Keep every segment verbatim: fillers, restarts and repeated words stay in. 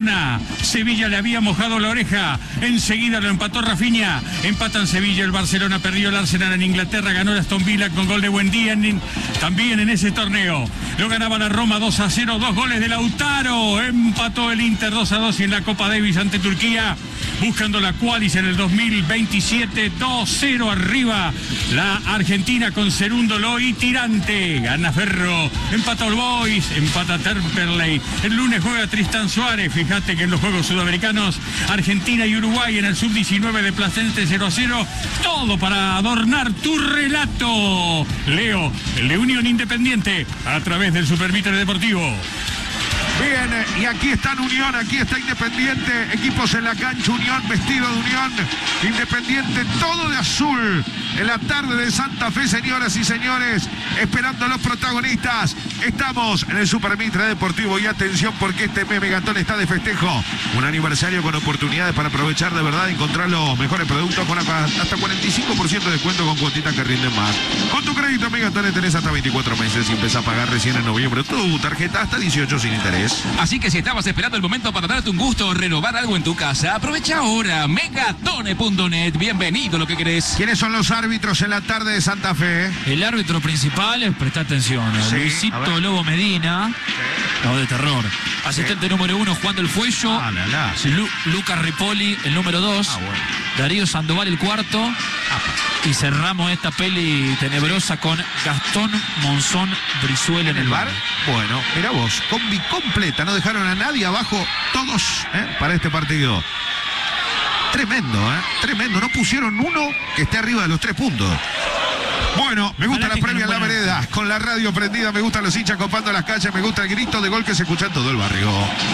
Barcelona. Sevilla le había mojado la oreja. Enseguida lo empató Rafinha. Empatan Sevilla, el Barcelona perdió el Arsenal en Inglaterra. Ganó el Aston Villa con gol de Buendía en, también en ese torneo. Lo ganaba la Roma dos a cero, dos goles de Lautaro. Empató el Inter dos a dos y en la Copa Davis ante Turquía. Buscando la Qualis en el dos mil veintisiete, dos cero arriba. La Argentina con Cerúndolo y Tirante. Gana Ferro, empata All Boys, empata Temperley. El lunes juega Tristán Suárez. Fíjate que en los Juegos Sudamericanos, Argentina y Uruguay en el sub diecinueve de Placense cero a cero. Todo para adornar tu relato. Leo, el de Unión Independiente, a través del Supermitre Deportivo. Bien, y aquí está Unión, aquí está Independiente, equipos en la cancha, Unión vestido de Unión, Independiente todo de azul, en la tarde de Santa Fe, señoras y señores, esperando a los protagonistas. Estamos en el Supermitre Deportivo y atención porque este Megatón está de festejo, un aniversario con oportunidades para aprovechar de verdad y encontrar los mejores productos con hasta cuarenta y cinco por ciento de descuento con cuotitas que rinden más. Con tu crédito Megatón tenés hasta veinticuatro meses y empezás a pagar recién en noviembre tu tarjeta hasta dieciocho sin interés. Así que si estabas esperando el momento para darte un gusto o renovar algo en tu casa, aprovecha ahora. Megatone punto net. Bienvenido, lo que querés. ¿Quiénes son los árbitros en la tarde de Santa Fe? El árbitro principal es, presta atención, Sí, Luisito Lobo Medina. Sí. No, de terror. Asistente sí. número uno, Juan del Fuello. Ah, la, la. Lu, Lucas Ripoli, el número dos. Ah, bueno. Darío Sandoval, el cuarto. Ah. Y cerramos esta peli tenebrosa con Gastón Monzón Brizuela en, en el bar. Bueno, mira vos, combi completa, no dejaron a nadie abajo, todos ¿eh? para este partido. Tremendo, ¿eh? Tremendo, no pusieron uno que esté arriba de los tres puntos. Bueno, me gusta la previa en la vereda, con la radio prendida, me gustan los hinchas copando las calles, me gusta el grito de gol que se escucha en todo el barrio.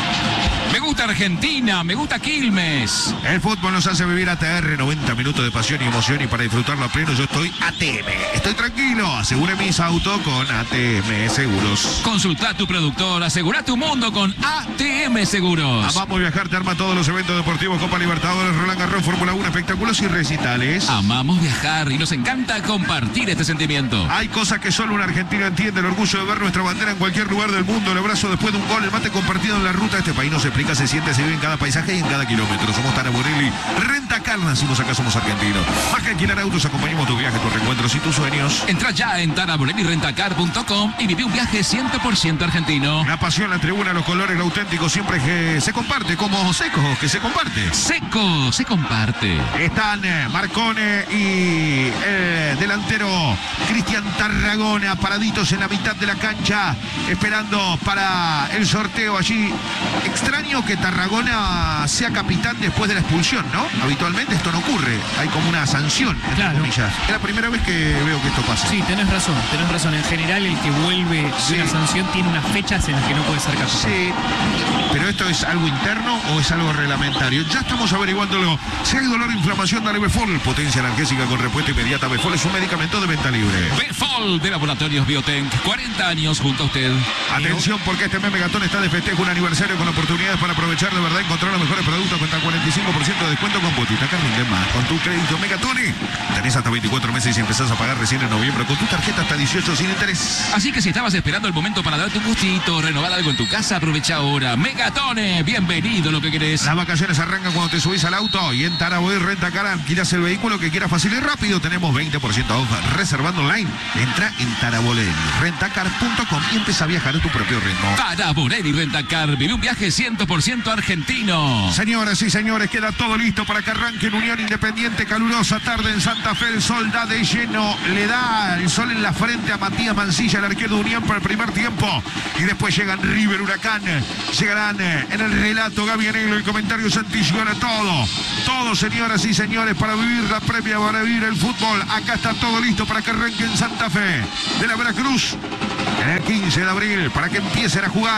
Me gusta Argentina, me gusta Quilmes. El fútbol nos hace vivir A T R, noventa minutos de pasión y emoción, y para disfrutarlo a pleno yo estoy A T M. Estoy tranquilo, asegure mis autos con A T M Seguros. Consulta tu productor, asegura tu mundo con A T M Seguros. Amamos viajar, te arma todos los eventos deportivos, Copa Libertadores, Roland Garros, Fórmula uno, espectáculos y recitales. Amamos viajar y nos encanta compartir este sentimiento. Hay cosas que solo un argentino entiende, el orgullo de ver nuestra bandera en cualquier lugar del mundo, el abrazo después de un gol, el mate compartido en la ruta. Este país no se explica, se siente, se vive en cada paisaje y en cada kilómetro. Somos Tara Borelli, Rentacar, nacimos acá, somos argentinos. Más que alquilar autos, acompañamos tu viaje, tus reencuentros y tus sueños. Entra ya en tara borelli rentacar punto com y vive un viaje cien por ciento argentino. La pasión, la tribuna, los colores, lo auténtico, siempre que se comparte, como Seco, que se comparte. Seco, se comparte. Están eh, Marcone y el delantero Cristian Tarragona, paraditos en la mitad de la cancha, esperando para el sorteo allí. Extraño que Tarragona sea capitán después de la expulsión, ¿no? Habitualmente esto no ocurre, hay como una sanción, entre claro. comillas. Es la primera vez que veo que esto pasa. Sí, tenés razón, tenés razón. En general el que vuelve de sí. una sanción tiene unas fechas en las que no puede ser capitán. Sí, pero esto es algo interno o es algo reglamentario. Ya estamos averiguándolo. Si hay dolor o inflamación, dale Befol, potencia analgésica con respuesta inmediata. Befol es un medicamento de venta libre. Befol de Laboratorios Biotenc, cuarenta años junto a usted. Atención porque este Megatón está de festejo, un aniversario con oportunidades para aprovechar de verdad, encontrar los mejores productos con hasta cuarenta y cinco por ciento de descuento con botita que rinden más. Con tu crédito Megatone tenés hasta veinticuatro meses y empezás a pagar recién en noviembre con tu tarjeta hasta dieciocho sin interés. Así que si estabas esperando el momento para darte un gustito, renovar algo en tu casa, aprovecha ahora. Megatone, bienvenido, lo que querés. Las vacaciones arrancan cuando te subís al auto y en Taraboy Rentacar alquilas el vehículo que quieras fácil y rápido. Tenemos veinte por ciento off reservando online. Entra en taraborelli rentacar punto com y empieza a viajar a tu propio ritmo. Taraborelli Rentacar, vive un viaje cien por ciento argentino. Señoras y señores, queda todo listo para que arranque en Unión Independiente. Calurosa tarde en Santa Fe, el sol da de lleno, le da el sol en la frente a Matías Mancilla, el arquero de Unión, para el primer tiempo. Y después llegan River, Huracán, llegarán en el relato Gaby Anelo, el comentario Santillana, todo, todo, señoras y señores, para vivir la previa, para vivir el fútbol. Acá está todo listo para que arranque en Santa Fe de la Veracruz en el quince de abril, para que empiecen a jugar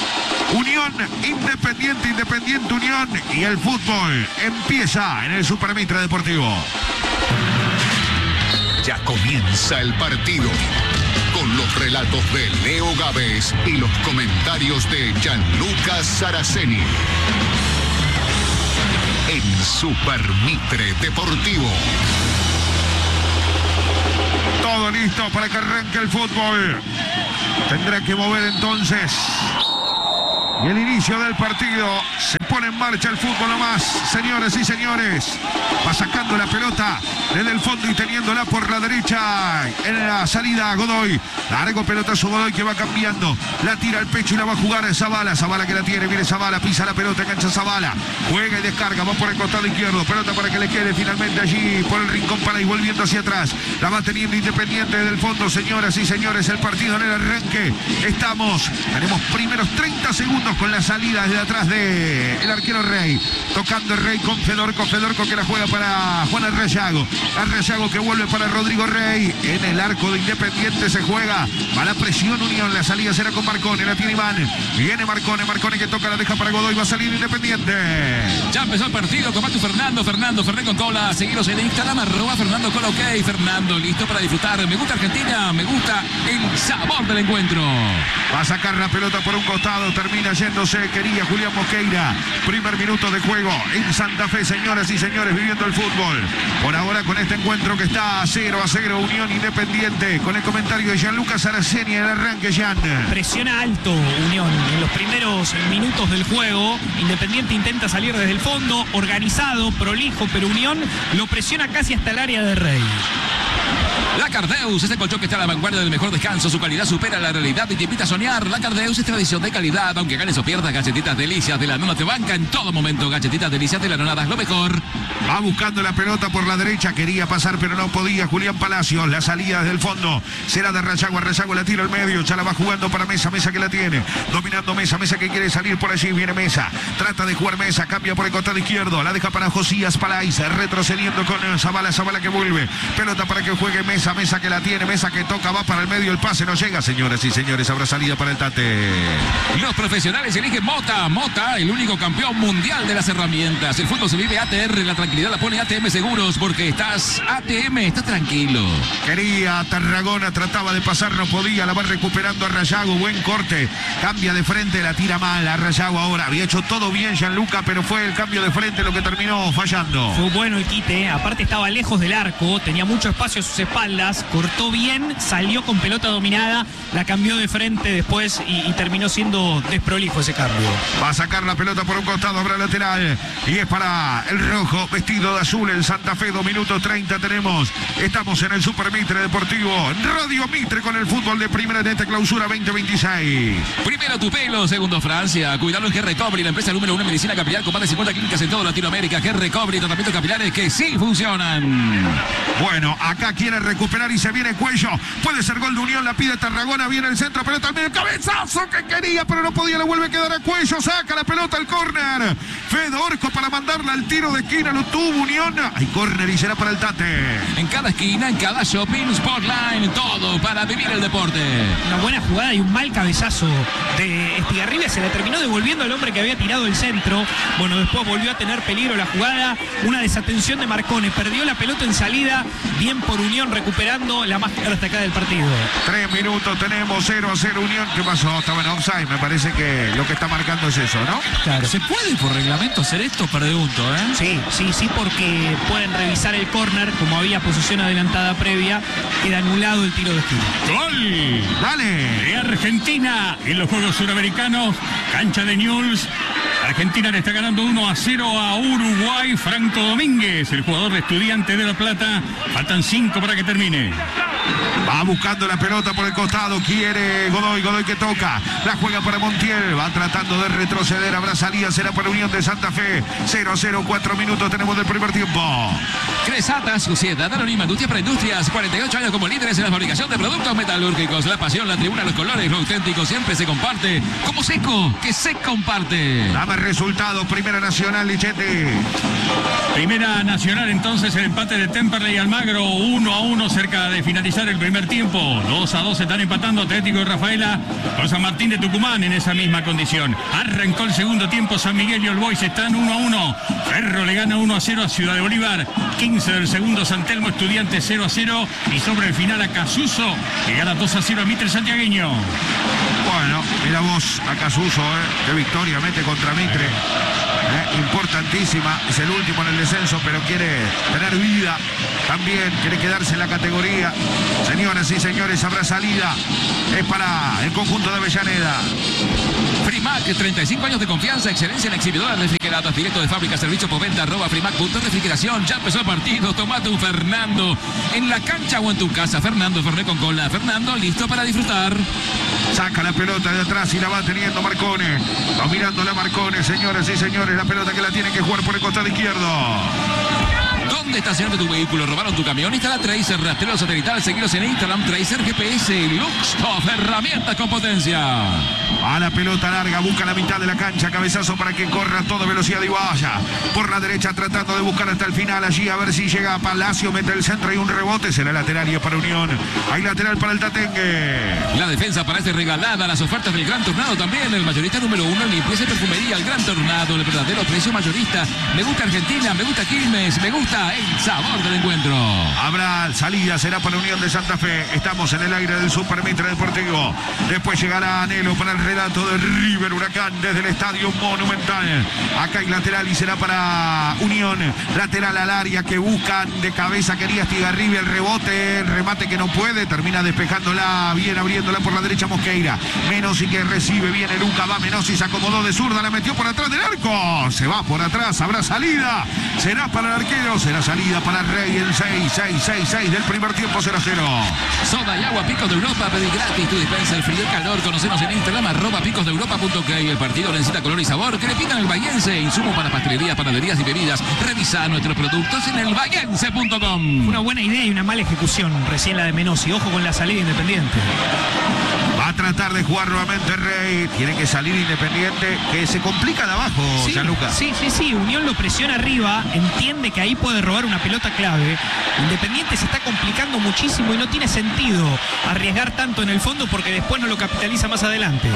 Unión Independiente, Independiente Unión, y el fútbol empieza en el Supermitre Deportivo. Ya comienza el partido con los relatos de Leo Gávez y los comentarios de Gianluca Saraceni en Supermitre Deportivo. Todo listo para que arranque el fútbol. Tendrá que mover entonces. Y el inicio del partido se pone en marcha el fútbol nomás, señores y señores. Va sacando la pelota desde el fondo y teniéndola por la derecha. En la salida Godoy. Largo pelotazo Godoy que va cambiando. La tira al pecho y la va a jugar Zavala. Zavala que la tiene, viene Zavala, pisa la pelota, engancha Zavala. Juega y descarga, va por el costado izquierdo. Pelota para que le quede finalmente allí por el rincón para ir volviendo hacia atrás. La va teniendo Independiente desde el fondo, señoras y señores. El partido en el arranque. Estamos, tenemos primeros treinta segundos con la salida desde atrás de el arquero Rey. Tocando el Rey con Fedorco. Fedorco que la juega para Juan Arrayago. Arrayago que vuelve para Rodrigo Rey. En el arco de Independiente se juega. Va la presión Unión. La salida será con Marcone. La tiene Iván. Viene Marcone. Marcone que toca, la deja para Godoy. Va a salir Independiente. Ya empezó el partido. Comate Fernando. Fernando Fernández con cola. Seguiros en Instagram. Arroba Fernando Cola. Ok. Fernando listo para disfrutar. Me gusta Argentina. Me gusta el sabor del encuentro. Va a sacar la pelota por un costado. Termina yéndose. Quería Julián Mosqueira. Primer minuto de juego en Santa Fe, señoras y señores, viviendo el fútbol. Por ahora con este encuentro que está cero a cero, Unión Independiente. Con el comentario de Gianluca Saraceni en el arranque, Gian. Presiona alto Unión en los primeros minutos del juego. Independiente intenta salir desde el fondo, organizado, prolijo, pero Unión lo presiona casi hasta el área de Rey. La Cardeus, este colchón que está a la vanguardia del mejor descanso. Su calidad supera la realidad y te invita a soñar. La Cardeus es tradición de calidad. Aunque ganes o pierdas, galletitas delicias de la nona te banca en todo momento. Galletitas delicias de la nona, das lo mejor. Va buscando la pelota por la derecha. Quería pasar, pero no podía. Julián Palacios, la salida desde el fondo. Será de Arrayago. Arrayago la tira al medio. Ya la va jugando para Mesa. Mesa que la tiene. Dominando Mesa. Mesa que quiere salir por allí. Viene Mesa. Trata de jugar Mesa. Cambia por el costado izquierdo. La deja para Josías Palais. Retrocediendo con Zavala. Zavala que vuelve. Pelota para que juegue Mesa. Mesa que la tiene. Mesa que toca. Va para el medio. El pase no llega, señores y señores. Habrá salida para el Tate. Los profesionales eligen Mota. Mota, el único campeón mundial de las herramientas. El fútbol se vive A T R. La tranquilidad la pone A T M Seguros. Porque estás A T M. Estás tranquilo. Quería Tarragona. Trataba de pasar. No podía. La va recuperando Arrayago. Buen corte. Cambia de frente. La tira mal. Arrayago ahora. Había hecho todo bien Gianluca. Pero fue el cambio de frente lo que terminó fallando. Fue bueno el quite. Aparte estaba lejos del arco. Tenía mucho espacio a sus espaldas. Cortó bien. Salió con pelota dominada. La cambió de frente después. Y, y terminó siendo desprolijo ese cambio. Va a sacar la pelota por un costado. Habrá lateral. Y es para el rojo. Vestido de azul en Santa Fe. dos minutos treinta tenemos. Estamos en el Super Mitre Deportivo. Radio Mitre con el fútbol de primera de esta clausura veinte veintiséis. Primero tu pelo. Segundo Francia. Cuidado en G R Recovery. La empresa número uno en medicina capilar. Con más de cincuenta clínicas en toda Latinoamérica. G R Recovery. Tratamientos capilares que sí funcionan. Bueno, acá quiere recuperar y se viene Cuello. Puede ser gol de Unión. La pide Tarragona. Viene el centro. Pelota al medio. Cabezazo que quería, pero no podía. Le vuelve a quedar a Cuello. Saca la pelota al córner. Fedorco para mandarla al tiro de esquina. Lo tuvo Unión. Hay córner y será para el Tate. En cada esquina, en cada shopping, Sportline, todo para vivir el deporte. Una buena jugada y un mal cabezazo de Estigarribia. Se la terminó devolviendo al hombre que había tirado el centro. Bueno, después volvió a tener peligro la jugada. Una desatención de Marcone. Perdió la pelota en salida. Bien por Unión recuperando la más clara hasta acá del partido. Tres minutos tenemos. cero a cero Unión. ¿Qué pasó? Estaba en offside. Me parece que lo que está marcando es eso, ¿no? Claro. ¿Se puede por reglamento hacer esto? Pregunto, ¿eh? Sí, sí, sí, porque pueden revisar el córner. Como había posición adelantada previa, queda anulado el tiro de esquina. ¡Gol! ¡Dale! De Argentina en los Juegos Suramericanos. Cancha de Newell's. Argentina le está ganando uno a cero a Uruguay. Franco Domínguez, el jugador de Estudiantes de La Plata. Faltan cinco para que termine. Va buscando la pelota por el costado. Quiere Godoy. Godoy que toca. La juega para Montiel. Va tratando de retroceder. Habrá salida. Será para Unión de Santa Fe. cero a cero. cuatro minutos tenemos del primer tiempo. Cresata, Sociedad Anónima, Industria para Industrias. cuarenta y ocho años como líderes en la fabricación de productos metalúrgicos. La pasión, la tribuna, los colores, lo auténtico siempre se comparte. Como seco, que se comparte. Dame resultados. Primera Nacional, Lichete. Primera Nacional, entonces el empate de Temperley y Almagro. uno a uno cerca de finalizar el primer tiempo. dos a dos están empatando Atlético y Rafaela con San Martín de Tucumán en esa misma condición. Arrancó el segundo tiempo. San Miguel y All Boys están uno a uno. Ferro le gana uno a cero a Ciudad de Bolívar. quince del segundo, San Telmo Estudiantes cero a cero. Y sobre el final a Casuso que gana dos a cero a Mitre Santiagueño. Bueno, mira vos a Casuso, ¿eh? De victoria mete contra Mitre. ¿eh? importantísima. Es el último en el descenso, pero quiere tener vida. También quiere quedarse en la categoría. Señoras y señores, habrá salida. Es para el conjunto de Avellaneda. Frimac, treinta y cinco años de confianza, excelencia en exhibidoras refrigeradas, directo de fábrica, servicio por venta, arroba frimac punto refrigeración. Ya empezó el partido, tomate un Fernando en la cancha o en tu casa. Fernando, Fernet con cola. Fernando, listo para disfrutar. Saca la pelota de atrás y la va teniendo Marcone. Va mirando la Marcone, señoras y señores. La pelota que la tiene que jugar por el costado izquierdo. ¿Dónde estacionaste tu vehículo? ¿Robaron tu camión? Instala Tracer, rastreo satelital. Seguilos en Instagram, Tracer G P S. Luxtop, herramientas con potencia. A la pelota larga, busca la mitad de la cancha. Cabezazo para que corra a toda velocidad y vaya. Por la derecha tratando de buscar hasta el final. Allí a ver si llega a Palacio. Mete el centro y un rebote. Será lateral y para Unión. Hay lateral para el Tatengue. La defensa parece regalada. Las ofertas del Gran Tornado también. El mayorista número uno en limpieza y perfumería. El Gran Tornado, el verdadero precio mayorista. Me gusta Argentina, me gusta Quilmes, me gusta el sabor del encuentro. Habrá salida, será para Unión de Santa Fe. Estamos en el aire del Supermitre Deportivo. Después llegará Anhelo para el relato de River Huracán desde el Estadio Monumental. Acá hay lateral y será para Unión. Lateral al área que buscan de cabeza. Quería Estigarribia, el rebote, el remate que no puede. Termina despejándola, bien abriéndola por la derecha Mosqueira. Menossi que recibe, viene Luca, va Menossi, se acomodó de zurda, la metió por atrás del arco. Se va por atrás, habrá salida. Será para el arquero, será salida para Rey en seis, seis, seis, seis del primer tiempo, cero a cero. Soda y agua Picos de Europa, pedí gratis tu dispensa el frío y calor. Conocenos en Instagram, arroba picos de europa punto ok. El partido necesita color y sabor. Crepita en el Bahiense, insumo para pastelería, panaderías y bebidas. Revisa nuestros productos en el bahiense punto com. Una buena idea y una mala ejecución, recién la de Menossi. Ojo con la salida Independiente. Va a tratar de jugar nuevamente Rey. Tiene que salir Independiente, que se complica de abajo, Sí, Gianluca. sí, sí, sí. Unión lo presiona arriba, entiende que ahí puede robar una pelota clave. Independiente se está complicando muchísimo y no tiene sentido arriesgar tanto en el fondo porque después no lo capitaliza más adelante.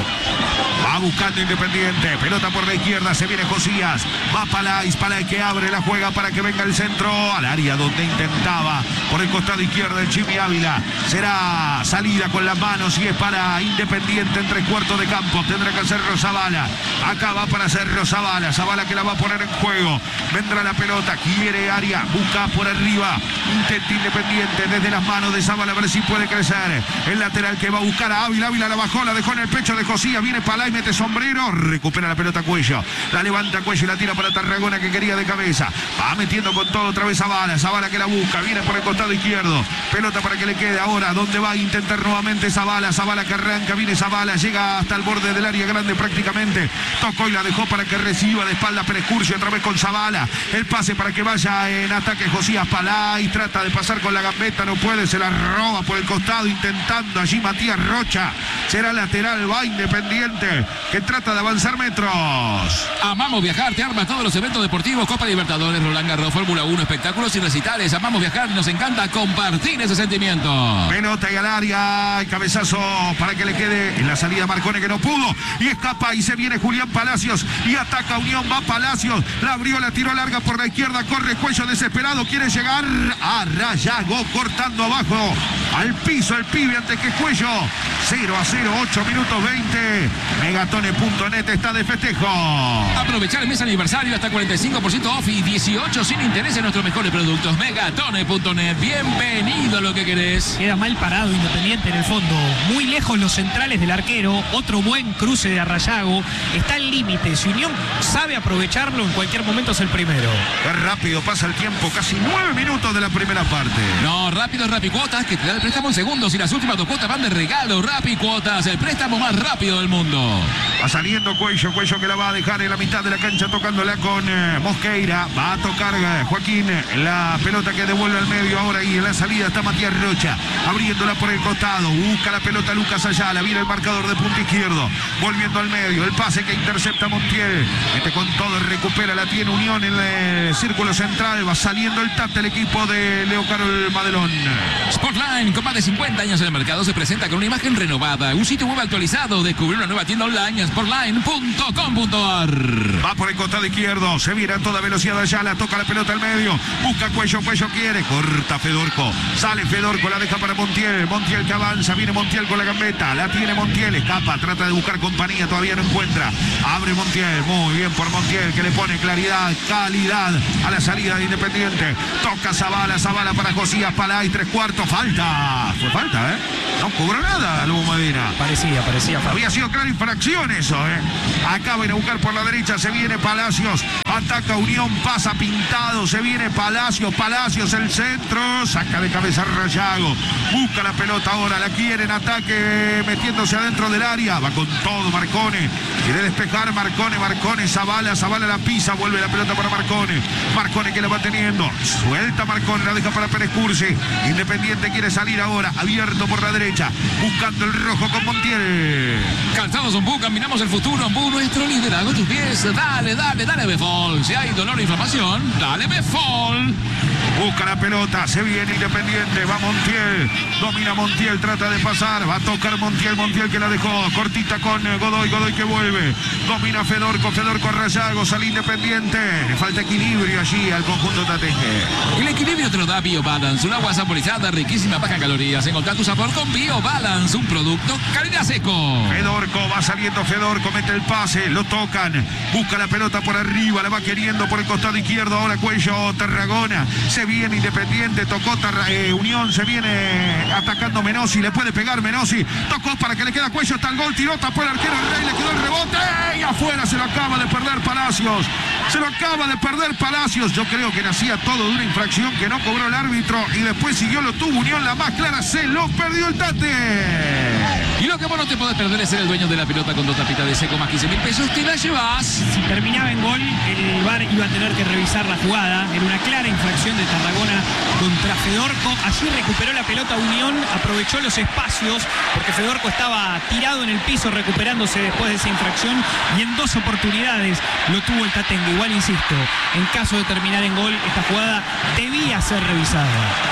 Va buscando Independiente. Pelota por la izquierda, se viene Josías. Va Palais, Palais que abre la juega para que venga el centro al área donde intentaba por el costado izquierdo el Chimi Ávila. Será salida con las manos y es para Independiente en tres cuartos de campo. Tendrá que hacer Zavala. Acá va para hacer Zavala. Zavala que la va a poner en juego. Vendrá la pelota, quiere área, busca por arriba. Intenta Independiente desde las manos de Zavala a ver si puede crecer. El lateral que va a buscar a Ávila. Ávila la bajó, la dejó en el pecho de Josías. Viene Palay, mete sombrero. Recupera la pelota Cuello. La levanta Cuello y la tira para Tarragona que quería de cabeza. Va metiendo con todo otra vez Zavala. Zavala que la busca. Viene por el costado izquierdo. Pelota para que le quede ahora. ¿Dónde va a intentar nuevamente Zavala? Zavala que arranca. Viene Zavala. Llega hasta el borde del área grande prácticamente. Tocó y la dejó para que reciba de espalda Pérez Curcio. Otra vez con Zavala. El pase para que vaya en ataque Josías Palay. Trata de pasar con la gambeta. No puede. Se la roba por el costado. Intentando allí Matías Rocha. Será lateral. Va Independiente que trata de avanzar metros. Amamos viajar. Te arma todos los eventos deportivos. Copa Libertadores, Roland Garros, Fórmula uno, espectáculos y recitales. Amamos viajar. Nos encanta compartir ese sentimiento. Pelota y al área. El cabezazo para que le quede en la salida Marcone que no pudo. Y escapa y se viene Julián Palacios. Y ataca Unión. Va Palacios. La abrió, la tiró larga por la izquierda. Corre Cuello desesperado. Quiere llegar a Rayago. Cortando abajo. Al piso el pibe antes que Cuello. cero a cero. ocho minutos veinte. Megatone punto net está de festejo. Aprovechar el mes aniversario hasta cuarenta y cinco por ciento off y dieciocho sin interés en nuestros mejores productos. Megatone punto net. Bienvenido a lo que querés. Queda mal parado Independiente en el fondo. Muy lejos los centrales del arquero. Otro buen cruce de Arrayago. Está al límite. Si Unión sabe aprovecharlo, en cualquier momento es el primero. Qué rápido pasa el tiempo. Casi nueve minutos de la primera parte. No, rápido es Rapicuotas, que te da el préstamo en segundos y las últimas dos cuotas van de regalo. Rapicuotas, el préstamo más rápido del mundo. Va saliendo Cuello, Cuello que la va a dejar en la mitad de la cancha tocándola con eh, Mosqueira. Va a tocar eh, Joaquín la pelota que devuelve al medio ahora y en la salida está Matías Rocha. Abriéndola por el costado. Busca la pelota Lucas Ayala. Viene el marcador de punta izquierdo. Volviendo al medio. El pase que intercepta Montiel. Mete con todo, recupera, la tiene Unión en el círculo central. Va saliendo el tap del equipo de Leo Carol Madelón. Sportline, con más de cincuenta años en el mercado, se presenta con una imagen renovada, un sitio web actualizado. Descubrir una nueva tienda online en sportline punto com punto a r. Va por el costado izquierdo, se viene a toda velocidad allá, la toca la pelota al medio, busca Cuello, Cuello quiere, corta Fedorco, sale Fedorco, la deja para Montiel, Montiel que avanza, viene Montiel con la gambeta, la tiene Montiel, escapa, trata de buscar compañía, todavía no encuentra, abre Montiel, muy bien por Montiel, que le pone claridad, calidad a la salida de Independiente, toca Zavala, Zavala para Josías, Palay, tres cuartos, falta, fue falta, ¿eh? No cobró nada Lugo Medina. Parecía, parecía falta. Había sido clara infracción eso, ¿eh? Acaba de a buscar por la derecha, se viene Palacios, ataca Unión, pasa Pintado, se viene Palacios, Palacios el centro, saca de cabeza Rayago, busca la pelota ahora, la quiere en ataque, metiéndose adentro del área, va con todo Marcone, quiere despejar Marcone, Marcone, Zavala, Zavala la pisa, vuelve la pelota para Marcone, Marcone que la va teniendo, suelta Marcone, la deja para Pérez Cursi, Independiente quiere salir ahora, abierto por la derecha, buscando el rojo con Montiel. Calzados Ombú, caminamos el futuro, Ombú, nuestro liderazgo, tus pies, dale, dale, dale Befol, si hay dolor o inflamación, dale Befol. Busca la pelota, se viene Independiente, va Montiel, domina Montiel, trata de pasar, va a tocar Montiel, Montiel que la dejó, cortita con Godoy, Godoy que vuelve, domina Fedorco, Fedorco Rayago, sale Independiente, le falta equilibrio allí al conjunto tateje. El equilibrio te lo da BioBalance, un agua saborizada, riquísima, baja en calorías. Encontrar tu sabor con BioBalance, un producto calidad seco. Fedorco, va saliendo Fedorco, mete el pase, lo tocan, busca la pelota por arriba, la va queriendo por el costado izquierdo, ahora Cuello, Tarragona, se viene Independiente, tocó Tarra, eh, Unión, se viene atacando Menossi, le puede pegar Menossi, tocó para que le queda Cuello, está el gol, tiró, tapó el arquero, el Rey, le quedó el rebote y afuera se lo acaba de perder Palacios, se lo acaba de perder Palacios, yo creo que nacía todo de una infracción que no cobró el árbitro y después siguió, lo tuvo Unión, la más clara, se lo perdió el Tate. Y lo que vos no te podés perder es ser el dueño de la pelota con dos tapitas de seco más quince mil pesos, te la llevas. Si terminaba en gol, el V A R iba a tener que revisar la jugada. Era una clara infracción de Tarragona contra Fedorco. Allí recuperó la pelota Unión, aprovechó los espacios, porque Fedorco estaba tirado en el piso recuperándose después de esa infracción y en dos oportunidades lo tuvo el Tatengue. Igual insisto, en caso de terminar en gol, esta jugada debía ser revisada.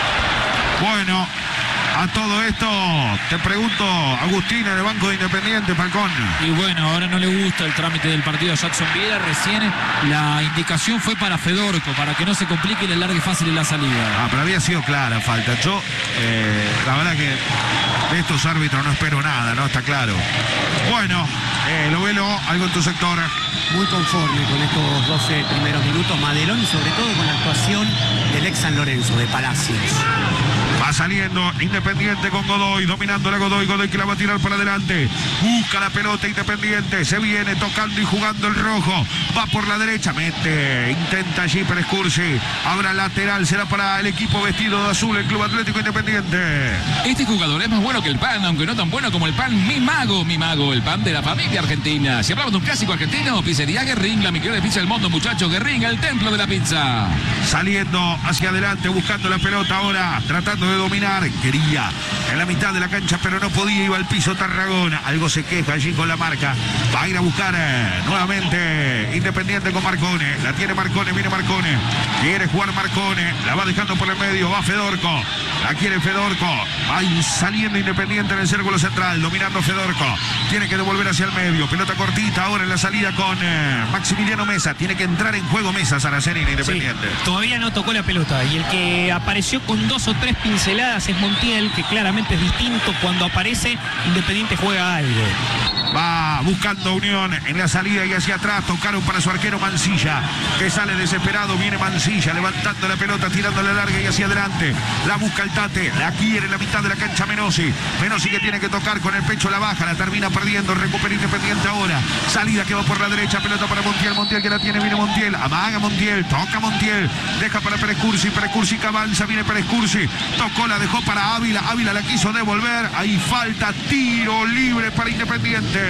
Bueno, a todo esto te pregunto, Agustín, en el banco de Independiente, Falcón. Y bueno, ahora no le gusta el trámite del partido a Jackson Viera. Recién la indicación fue para Fedorco, para que no se complique y le largue fácil en la salida. Ah, pero había sido clara falta. Yo, eh, la verdad que de estos árbitros no espero nada, ¿no? Está claro. Bueno, eh, lo velo, algo en tu sector. Muy conforme con estos doce primeros minutos, Madelón, y sobre todo con la actuación del ex San Lorenzo, de Palacios. Va saliendo Independiente con Godoy, dominando la Godoy, Godoy que la va a tirar para adelante, busca la pelota Independiente, se viene tocando y jugando el rojo, va por la derecha, mete, intenta allí Pérez Cursi, abra lateral, será para el equipo vestido de azul, el Club Atlético Independiente. Este jugador es más bueno que el pan, aunque no tan bueno como el pan Mi Mago, Mi Mago, el pan de la familia argentina. Si hablamos de un clásico argentino, pizzería Guerrín, la mejor de pizza del mundo, muchachos, Guerrín, el templo de la pizza. Saliendo hacia adelante, buscando la pelota ahora, tratando de dominar, quería en la mitad de la cancha pero no podía, iba al piso Tarragona, algo se queja allí con la marca, va a ir a buscar eh, nuevamente Independiente con Marcone, la tiene Marcone, viene Marcone, quiere jugar Marcone, la va dejando por el medio, va Fedorco, la quiere Fedorco, va saliendo Independiente en el círculo central, dominando Fedorco, tiene que devolver hacia el medio, pelota cortita ahora en la salida con eh, Maximiliano Mesa, tiene que entrar en juego Mesa, Saraceni Independiente. Sí, todavía no tocó la pelota y el que apareció con dos o tres pinceladas es Montiel, que claramente es distinto. Cuando aparece, Independiente juega algo. Va buscando Unión en la salida y hacia atrás, tocaron para su arquero Mancilla, que sale desesperado, viene Mancilla, levantando la pelota, tirando la larga y hacia adelante, la busca el Tate, la quiere en la mitad de la cancha Menossi, Menossi que tiene que tocar con el pecho, la baja, la termina perdiendo, recupera Independiente ahora, salida que va por la derecha, pelota para Montiel, Montiel que la tiene, viene Montiel, amaga Montiel, toca Montiel, deja para Pérez Cursi, Pérez Cursi que avanza, viene Pérez Cursi, tocó, la dejó para Ávila, Ávila la quiso devolver, ahí falta, tiro libre para Independiente.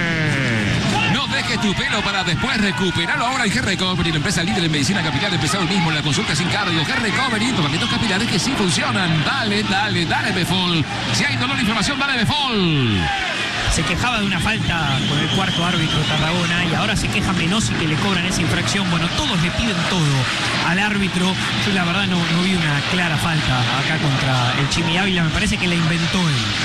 No dejes tu pelo para después recuperarlo. Ahora el Hair Recovery, la empresa líder en medicina capilar, empezó hoy mismo en la consulta sin cargo. Hair Recovery, tratamientos capilares que sí funcionan. Dale, dale, dale Befol. Si hay dolor e inflamación, dale Befol. se quejaba de una falta con el cuarto árbitro Tarragona y ahora se queja Menosi que le cobran esa infracción. Bueno, todos le piden todo al árbitro. Yo la verdad no, no vi una clara falta acá contra el Chimi Ávila, me parece que la inventó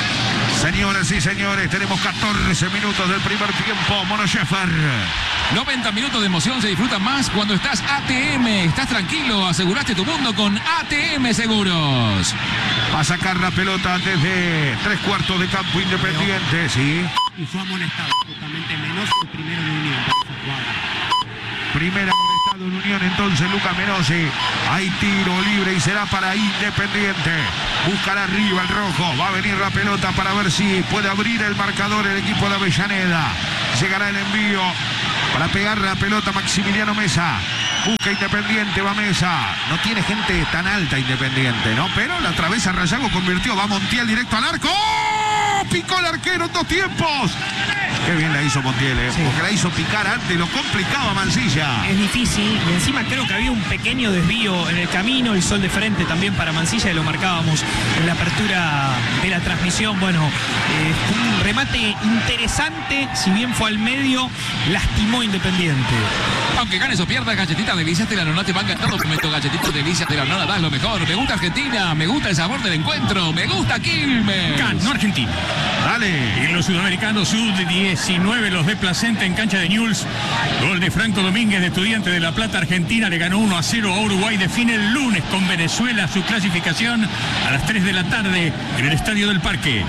él. Señoras y señores, tenemos catorce minutos del primer tiempo. Mono Sheffer. noventa minutos de emoción se disfrutan más cuando estás A T M. Estás tranquilo, aseguraste tu mundo con A T M Seguros. Va a sacar la pelota desde tres cuartos de campo Independiente, sí. Y fue amonestado justamente Menosi, el primero en Unión por esa jugada. Primera amonestado en Unión entonces Luca Menosi. Hay tiro libre y será para Independiente. Buscará arriba el rojo. Va a venir la pelota para ver si puede abrir el marcador el equipo de Avellaneda. Llegará el envío para pegar la pelota Maximiliano Mesa. Busca Independiente, va Mesa. No tiene gente tan alta Independiente, ¿no? Pero la travesa Rayago convirtió. Va Montiel directo al arco. ¡Oh! Picó el arquero en dos tiempos. Qué bien la hizo Montiel, ¿eh? Sí. Porque la hizo picar antes, lo complicaba Mansilla. Es difícil y encima creo que había un pequeño desvío en el camino, el sol de frente también para Mansilla y lo marcábamos en la apertura de la transmisión. Bueno, eh, un remate interesante, si bien fue al medio, lastimó Independiente. Aunque ganes o pierdas, galletitas delicias de la nona te van gastando momento. Galletitas delicias de la nona das lo mejor. Me gusta Argentina, me gusta el sabor del encuentro, me gusta Quilmes. Ganó Argentina. Dale. En los sudamericanos sub diecinueve, los de Placenta en cancha de Newell's. Gol de Franco Domínguez de Estudiante de La Plata. Argentina le ganó uno a cero a Uruguay. Define el lunes con Venezuela su clasificación a las tres de la tarde en el Estadio del Parque.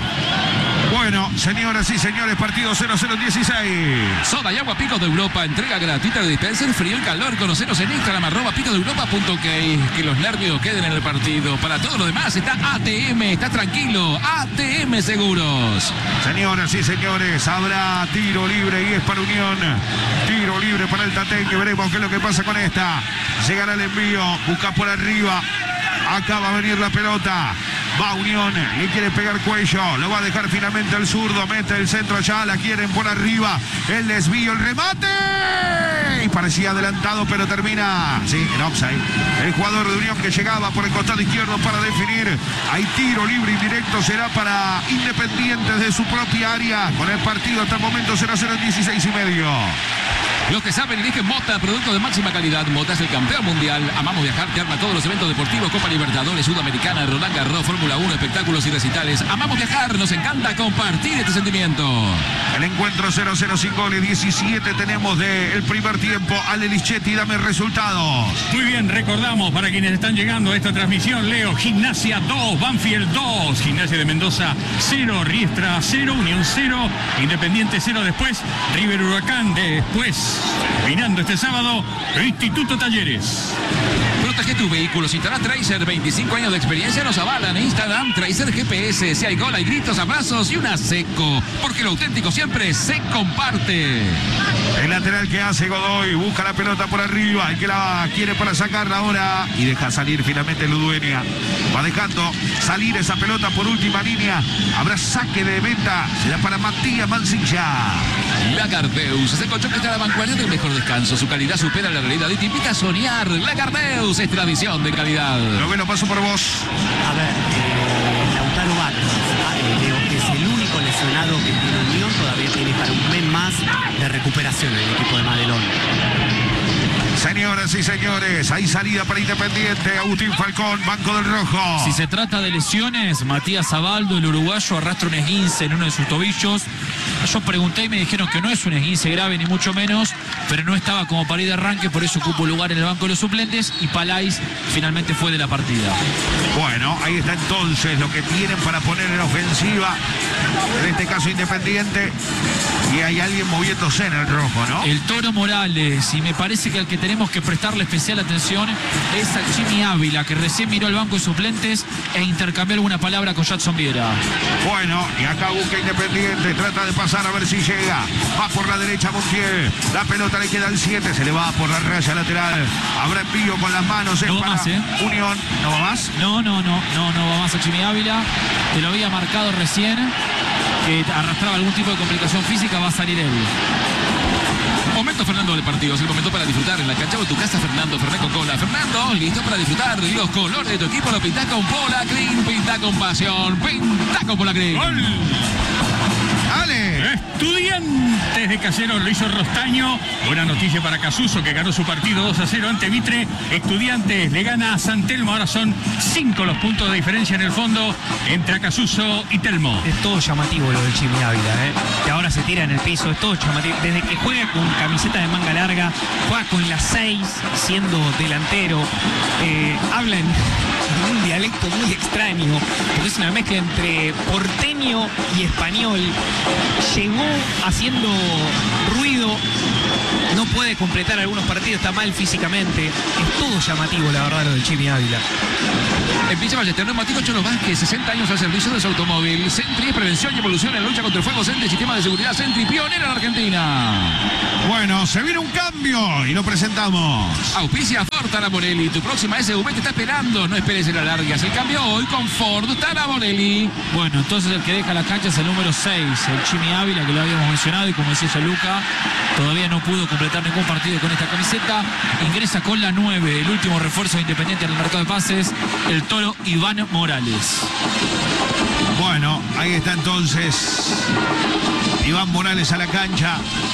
Bueno, señoras y señores, partido cero cero dieciséis. Soda y agua Picos de Europa, entrega gratuita de dispenser, frío y calor. Conoceros en Instagram, arroba picos de europa punto ok. Que los nervios queden en el partido. Para todo lo demás está A T M, está tranquilo. A T M Seguros. Señoras y señores, habrá tiro libre y es para Unión. Tiro libre para el Tateño. Veremos qué es lo que pasa con esta. Llegará el envío, busca por arriba. Acá va a venir la pelota. Va Unión, le quiere pegar cuello. Lo va a dejar finalmente el zurdo. Mete el centro allá, la quieren por arriba. El desvío, el remate. Y parecía adelantado, pero termina. Sí, en offside. El jugador de Unión que llegaba por el costado izquierdo para definir. Hay tiro libre indirecto. Será para Independiente de su propia área. Con el partido hasta el momento cero cero dieciséis y medio. Los que saben eligen Mota, producto de máxima calidad. Mota es el campeón mundial. Amamos viajar, te arma todos los eventos deportivos, Copa Libertadores, Sudamericana, Roland Garros, Fórmula uno, espectáculos y recitales. Amamos viajar, nos encanta compartir este sentimiento. El encuentro cero cero sin goles, diecisiete tenemos del primer tiempo. Ale Lichetti, dame resultados. Muy bien, recordamos para quienes están llegando a esta transmisión, Leo, Gimnasia dos, Banfield dos, Gimnasia de Mendoza cero, Riestra cero, Unión cero, Independiente cero después, River Huracán después. Terminando este sábado, Instituto Talleres. Protege tu vehículo, instalá Tracer, veinticinco años de experiencia nos avalan. Instagram Tracer G P S, si hay gol, hay gritos, abrazos y una seco, porque lo auténtico siempre se comparte. El lateral que hace Godoy, busca la pelota por arriba, el que la quiere para sacarla ahora y deja salir finalmente Ludueña. Va dejando salir esa pelota por última línea. Habrá saque de meta, será para Matías Mansilla. Lagardeus es el colchón que está a la vanguardia del mejor descanso. Su calidad supera la realidad y te invita a soñar. Lagardeus es tradición de calidad. Lo que lo paso por vos. A ver, eh, Lautaro Barrios, eh, Leo, que es el único lesionado que tiene Unión, todavía tiene para un mes más de recuperación en el equipo de Madelón. Señoras y señores, hay salida para Independiente. Agustín Falcón, banco del rojo. Si se trata de lesiones, Matías Zabaldo, el uruguayo, arrastra un esguince en uno de sus tobillos. Yo pregunté y me dijeron que no es un esguince grave ni mucho menos, pero no estaba como para ir de arranque, por eso ocupó lugar en el banco de los suplentes y Palais finalmente fue de la partida. Bueno, ahí está entonces lo que tienen para poner en ofensiva, en este caso Independiente, y hay alguien moviéndose en el rojo, ¿no? El Toro Morales, y me parece que al que tenemos que prestarle especial atención es a Chimi Ávila, que recién miró al banco de suplentes e intercambió alguna palabra con Jackson Viera. Bueno, y acá busca Independiente, trata de pasar a ver si llega. Va por la derecha Montiel, la pelota le queda al siete, se le va por la raya lateral. Habrá envío con las manos. No va para más, ¿eh? Unión, ¿no va más? No, no, no, no, no va más a Chimi Ávila. Te lo había marcado recién, que arrastraba algún tipo de complicación física, va a salir él. Momento Fernando del partido, es el momento para disfrutar en la cancha o en tu casa. Fernando, Fernet con cola. Fernando, listo para disfrutar los colores de tu equipo. Lo pinta con Pola Green, pinta con pasión, pinta con Pola Green. ¡Gol! ¡Dale! Estudiantes de Caseros lo hizo Rostaño. Buena noticia para Casuso, que ganó su partido dos a cero ante Mitre. Estudiantes le gana a San Telmo. Ahora son cinco los puntos de diferencia en el fondo entre Acasuso y Telmo. Es todo llamativo lo del Chimi Ávila, ¿eh? Que ahora se tira en el piso, es todo llamativo. Desde que juega con camiseta de manga larga, juega con las seis, siendo delantero, eh, habla en, en un dialecto muy extraño, porque es una mezcla entre porteño y español. Llegó haciendo ruido, no puede completar algunos partidos, está mal físicamente. Es todo llamativo, la verdad, lo del Chimi Ávila. Empieza Ballester, neumático Cholo Vázquez, sesenta años al servicio de su automóvil. Sentry, prevención y evolución en la lucha contra el fuego. Sentry, sistema de seguridad Sentry, pionera en Argentina. Bueno, se viene un cambio y lo presentamos. Auspicia Ford Taraborelli. Tu próxima S U V te está esperando. No esperes en la larga. El cambio hoy con Ford Taraborelli. Bueno, entonces el que deja la cancha es el número seis, el Chimi Ávila, que lo habíamos mencionado, y como decía Gianluca, todavía no pudo completar ningún partido con esta camiseta. Ingresa con la nueve, el último refuerzo de Independiente en el mercado de pases, el Toro Iván Morales. Bueno, ahí está entonces Iván Morales a la cancha.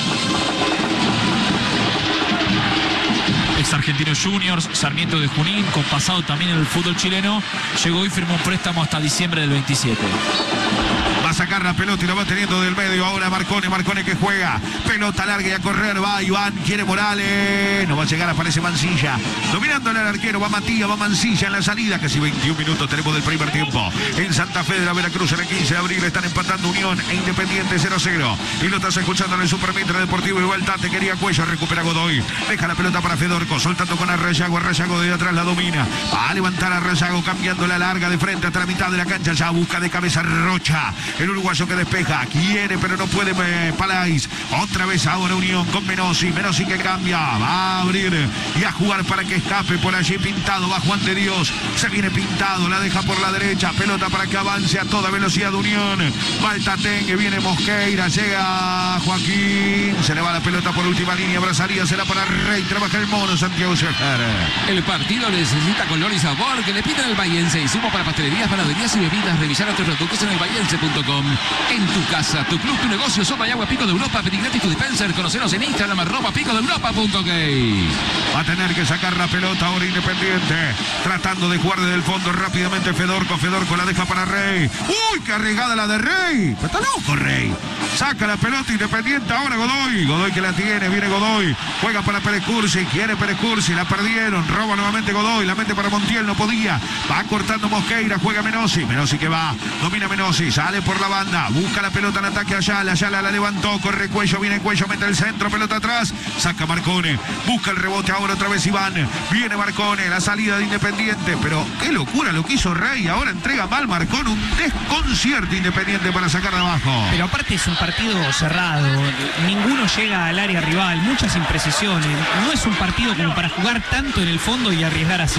Ex Argentino Juniors, Sarmiento de Junín, con pasado también en el fútbol chileno, llegó y firmó un préstamo hasta diciembre del veintisiete. Va a sacar la pelota y lo va teniendo del medio. Ahora Marcone, Marcone que juega. Pelota larga y a correr. Va Iván, quiere Morales. No va a llegar, aparece Mancilla. Dominándole al arquero. Va Matías, va Mancilla en la salida. Casi veintiún minutos tenemos del primer tiempo. En Santa Fe de la Veracruz, en el quince de abril, están empatando Unión e Independiente cero a cero. Y lo estás escuchando en el Supermitre Deportivo. Y vuelta, te quería Cuello. Recupera Godoy. Deja la pelota para Fedorco. Soltando con Arrellago. Arrellago de atrás la domina. Va a levantar a Arrellago, cambiando la larga de frente hasta la mitad de la cancha. Ya busca de cabeza Rocha. El uruguayo que despeja, quiere pero no puede. eh, Palais, otra vez ahora Unión con Menossi, Menossi que cambia, va a abrir y a jugar para que escape por allí Pintado, va Juan de Dios, se viene Pintado, la deja por la derecha, pelota para que avance a toda velocidad de Unión, Maltatengue, viene Mosqueira, llega Joaquín, se le va la pelota por última línea, abrazaría, será para Rey, trabaja el mono Santiago Shefer. El partido necesita color y sabor que le piden al Bahiense. Insumo para pastelerías, panaderías y bebidas. Revisar otros productos en el bahiense punto com. En tu casa, tu club, tu negocio, sopa y agua Pico de Europa. Pedí gratis tu dispenser. Conoceros en Instagram, arroba pico de europa punto ok. Va a tener que sacar la pelota ahora Independiente. Tratando de jugar desde el fondo rápidamente Fedorco. Fedorco la deja para Rey. ¡Uy, qué arriesgada la de Rey! Está loco Rey. Saca la pelota Independiente ahora Godoy. Godoy que la tiene, viene Godoy. Juega para Pérez Cursi. Quiere Pérez Cursi. La perdieron. Roba nuevamente Godoy. La mete para Montiel. No podía. Va cortando Mosqueira. Juega Menossi. Menossi que va. Domina Menossi. Sale por la banda. Busca la pelota en ataque a Ayala. Ayala la levantó. Corre Cuello. Viene Cuello. Mete el centro. Pelota atrás. Saca Marcone. Busca el rebote ahora otra vez Iván. Viene Marcone. La salida de Independiente. Pero qué locura lo que hizo Rey. Ahora entrega mal Marcone. Un desconcierto Independiente para sacar de abajo. Pero aparte es un partido cerrado. Ninguno llega al área rival. Muchas imprecisiones. No es un partido como para jugar tanto en el fondo y arriesgar así.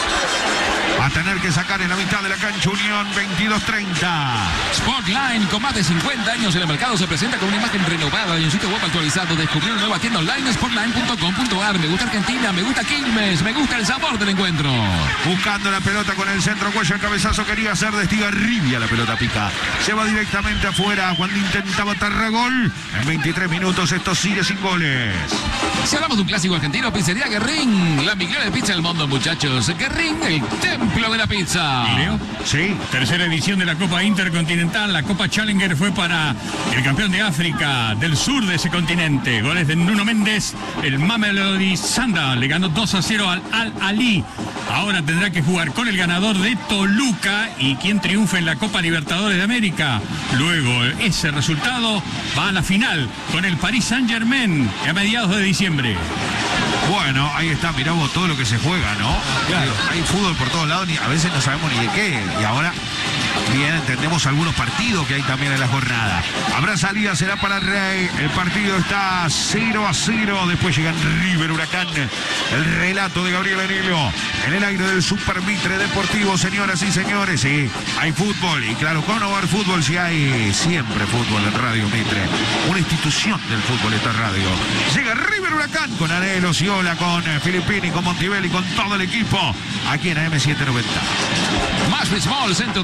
Va a tener que sacar en la mitad de la cancha Unión veintidós treinta. Sportline, con más de cincuenta años en el mercado, se presenta con una imagen renovada y un sitio web actualizado. Descubrir una nueva tienda online, sportline punto com punto ar. Me gusta Argentina, me gusta Quilmes, me gusta el sabor del encuentro. Buscando la pelota con el centro, Cuello, el cabezazo quería hacer de Estigarribia, la pelota pica. Se va directamente afuera cuando intentaba Tarragol. En veintitrés minutos esto sigue sin goles. Si hablamos de un clásico argentino, pizzería Guerrín, la mejor de pizza del mundo, muchachos. Guerrín, el templo de la pizza. Leo. Sí. Tercera edición de la Copa Intercontinental. La Copa Challenger fue para el campeón de África del sur de ese continente. Goles de Nuno Méndez. El Mamelodi Sundowns le ganó dos a cero al Al-Ali. Ahora tendrá que jugar con el ganador de Toluca y quien triunfe en la Copa Libertadores de América. Luego ese resultado va a la final con el Paris Saint-Germain a mediados de diciembre. Bueno, ahí está, mirá vos todo lo que se juega, ¿no? Claro. Hay fútbol por todos lados, ni, a veces no sabemos ni de qué. Y ahora, bien, entendemos algunos partidos que hay también en la jornada. Habrá salida, será para Rey. El partido está cero a cero. Después llegan River, Huracán. El relato de Gabriel Enilio. En el aire del Super Mitre Deportivo, señoras y señores. Sí, hay fútbol. Y claro, ¿cómo no va a haber fútbol si hay siempre fútbol en Radio Mitre? Una institución del fútbol esta radio. Llega River, Huracán con Arelo, Ciola, con Filippini, con Montivelli, con todo el equipo. Aquí en A M setecientos noventa. Más Small, centro de compras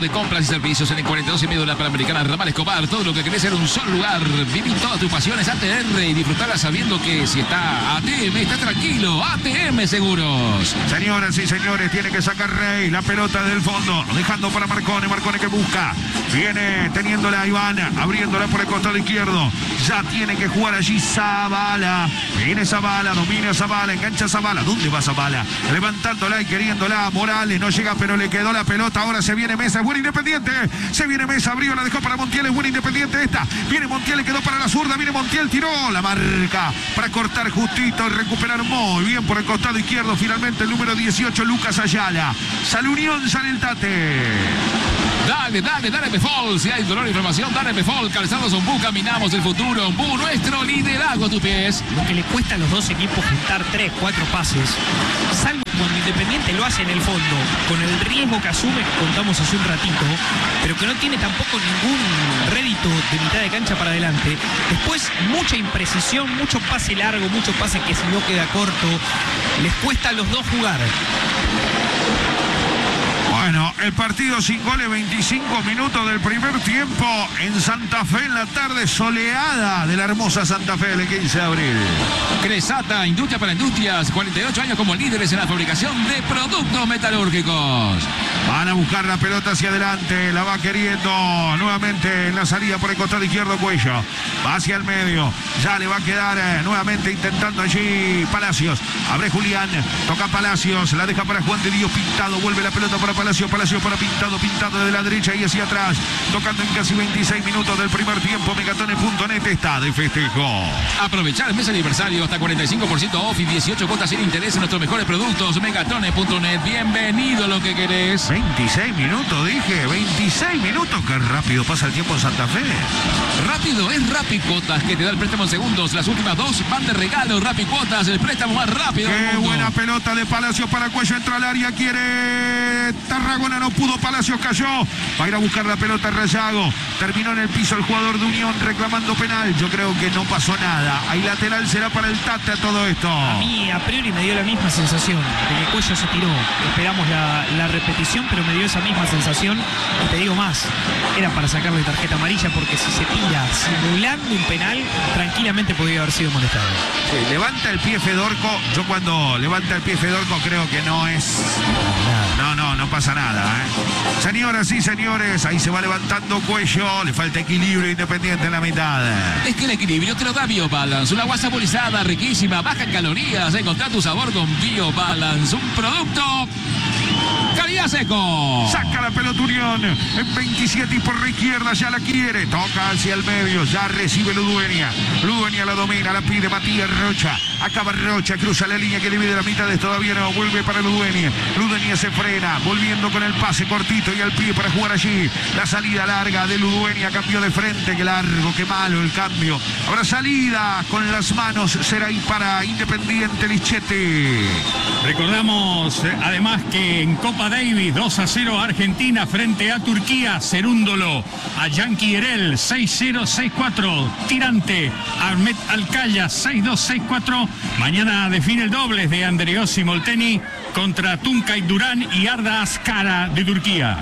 compras y servicios en el cuarenta y dos y medio de la Panamericana Ramal Escobar. Todo lo que querés en un solo lugar. Viví todas tus pasiones A T R y disfrutarlas sabiendo que si está A T M, está tranquilo. A T M Seguros. Señoras y señores, tiene que sacar Rey la pelota del fondo, dejando para Marcone. Marcone que busca. Viene teniéndola a Iván, abriéndola por el costado izquierdo. Ya tiene que jugar allí Zabala. Viene Zabala, domina Zabala, engancha Zabala. ¿Dónde va Zabala? Levantándola y queriéndola. Morales no llega, pero le quedó la pelota. Ahora se viene Mesa, es buen Independiente. Se viene Mesa, abrió, la dejó para Montiel, es buen Independiente esta. Viene Montiel, le quedó para la zurda. Viene Montiel, tiró la marca para cortar justito y recuperar muy bien por el costado izquierdo. Finalmente el número dieciocho, Lucas Ayala. Sale Unión, sale el Tate. Dale, dale, dale Pefol. Si hay dolor e inflamación, dale Pefol. Calzados Ombú, caminamos el futuro. Ombú, nuestro liderazgo a tus pies. Lo que le cuesta a los dos equipos juntar tres, cuatro pases, salvo cuando Independiente lo hace en el fondo, con el riesgo que asume, que contamos hace un ratito, pero que no tiene tampoco ningún rédito de mitad de cancha para adelante. Después, mucha imprecisión, mucho pase largo, mucho pase que si no queda corto. Les cuesta a los dos jugar. Bueno, el partido sin goles, veinticinco minutos del primer tiempo en Santa Fe en la tarde soleada de la hermosa Santa Fe del quince de abril. Cresata, Industria para Industrias, cuarenta y ocho años como líderes en la fabricación de productos metalúrgicos. Van a buscar la pelota hacia adelante, la va queriendo nuevamente en la salida por el costado izquierdo Cuello. Va hacia el medio, ya le va a quedar eh, nuevamente intentando allí Palacios. Abre Julián, toca Palacios, la deja para Juan de Dios Pintado, vuelve la pelota para Palacios, Palacios para Pintado, Pintado desde la derecha y hacia atrás, tocando en casi veintiséis minutos del primer tiempo. Megatones punto net está de festejo. Aprovechar el mes aniversario hasta cuarenta y cinco por ciento off y dieciocho cuotas sin interés en nuestros mejores productos. Megatones punto net, bienvenido a lo que querés. veintiséis minutos, dije, veintiséis minutos, qué rápido pasa el tiempo en Santa Fe. Rápido es Rappi Cuotas, que te da el préstamo en segundos. Las últimas dos van de regalo. Rappi Cuotas, el préstamo más rápido del Qué mundo. buena pelota de Palacios para Cuello, entra al área, quiere Tarragona, no pudo, Palacios cayó. Va a ir a buscar la pelota Rayago. Terminó en el piso el jugador de Unión reclamando penal. Yo creo que no pasó nada. Ahí lateral será para el Tata todo esto. A mí a priori me dio la misma sensación de que Cuello se tiró. Esperamos la, la repetición, pero me dio esa misma sensación. Y te digo más, era para sacarle tarjeta amarilla, porque si se tira simulando un penal, tranquilamente podría haber sido molestado. Sí, levanta el pie Fedorco. Yo cuando levanta el pie Fedorco creo que no es... No, no, no pasa nada, ¿eh? Señoras y señores, ahí se va levantando Cuello. Le falta equilibrio Independiente en la mitad. Es que el equilibrio te lo da BioBalance, una agua saborizada, riquísima, baja en calorías. Encontrá tu sabor con BioBalance, un producto calidad seco. Saca la pelota Unión en veintisiete y por la izquierda ya la quiere. Toca hacia el medio, ya recibe Ludueña. Ludueña la domina, la pide Matías Rocha. Acaba Rocha, cruza la línea que divide la mitad de todavía no. Vuelve para Ludueña. Ludueña se frena, volviendo con el pase cortito y al pie para jugar allí. La salida larga de Ludueña, cambió de frente. Qué largo, qué malo el cambio. Ahora salida con las manos, será ahí para Independiente Lichete. Recordamos eh, además que en Copa Davis dos a cero Argentina frente a Turquía, Cerúndolo a Yankee Herel seis cero seis cuatro, Tirante Ahmet Alcaya seis dos seis cuatro. Mañana define el dobles de Andreossi Molteni contra Tuncay Durán y Arda Ascara de Turquía.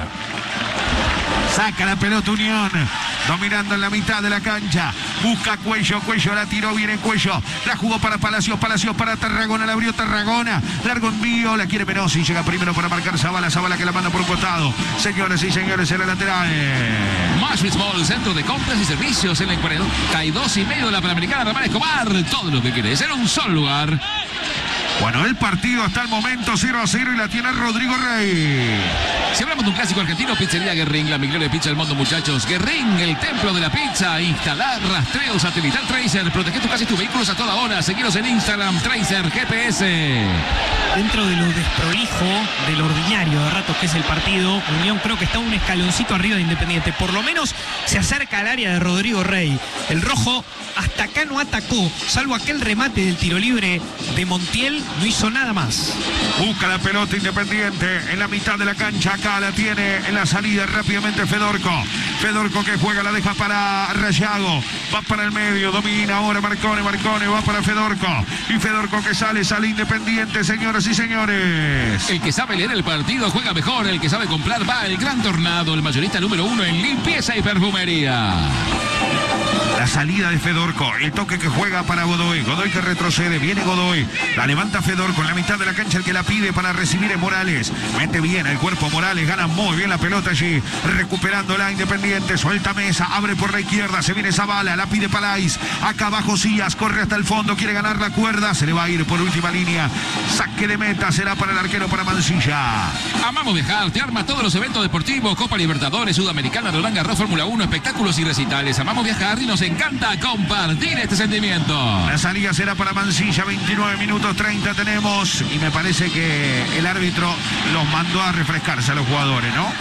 Saca la pelota Unión, dominando en la mitad de la cancha. Busca Cuello, Cuello la tiró, viene Cuello. La jugó para Palacios, Palacios para Tarragona, la abrió Tarragona. Largo envío, la quiere Penossi, llega primero para marcar Zabala, Zabala que la manda por un costado. Señores y señores, en la lateral. Mashwitz Mall, centro de compras y servicios en el cuarenta y dos y medio de la Panamericana Ramal Escobar. Todo lo que querés en un solo lugar. Bueno, el partido hasta el momento cero a cero y la tiene Rodrigo Rey. Si hablamos de un clásico argentino, Pizzería Guerrín, la mejor de pizza del mundo, muchachos. Guerrín, el templo de la pizza. Instalar rastreo satelital Tracer. Protege tu casa y tus vehículos a toda hora. Seguiros en Instagram, Tracer G P S. Dentro de lo desprolijo, de lo ordinario de ratos que es el partido, Unión creo que está un escaloncito arriba de Independiente. Por lo menos se acerca al área de Rodrigo Rey. El rojo hasta acá no atacó, salvo aquel remate del tiro libre de Montiel, no hizo nada más. Busca la pelota Independiente en la mitad de la cancha. Acá la tiene en la salida rápidamente Fedorco. Fedorco que juega, la deja para Rayago. Va para el medio, domina ahora Marcone, Marcone, va para Fedorco. Y Fedorco que sale, sale Independiente, señoras y señores. El que sabe leer el partido juega mejor, el que sabe comprar va el Gran Tornado, el mayorista número uno en limpieza y perfumería. La salida de Fedorco, el toque que juega para Godoy, Godoy que retrocede, viene Godoy, la levanta Fedorco en la mitad de la cancha, el que la pide para recibir es Morales, mete bien el cuerpo Morales, gana muy bien la pelota allí, recuperando la Independiente, suelta Mesa, abre por la izquierda, se viene Zavala, la pide Palais, acá abajo Sías, corre hasta el fondo, quiere ganar la cuerda, se le va a ir por última línea, saque de meta, será para el arquero, para Mansilla. Amamos viajar, te arma todos los eventos deportivos, Copa Libertadores, Sudamericana, Roland Garros, Fórmula uno, espectáculos y recitales. Amamos viajar y nos encanta compartir este sentimiento. La salida será para Mansilla, veintinueve minutos treinta tenemos, y me parece que el árbitro los mandó a refrescarse a los jugadores, ¿no?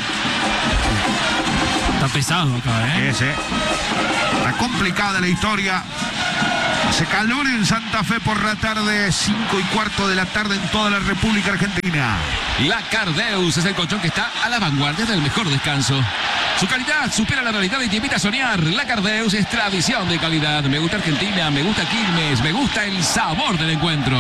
Está pesado acá, ¿eh? Ese. Está complicada la historia. Hace calor en Santa Fe por la tarde, cinco y cuarto de la tarde en toda la República Argentina. La Cardeus es el colchón que está a la vanguardia del mejor descanso. Su calidad supera la realidad y te invita a soñar. La Cardeus es tradición de calidad. Me gusta Argentina, me gusta Quilmes, me gusta el sabor del encuentro.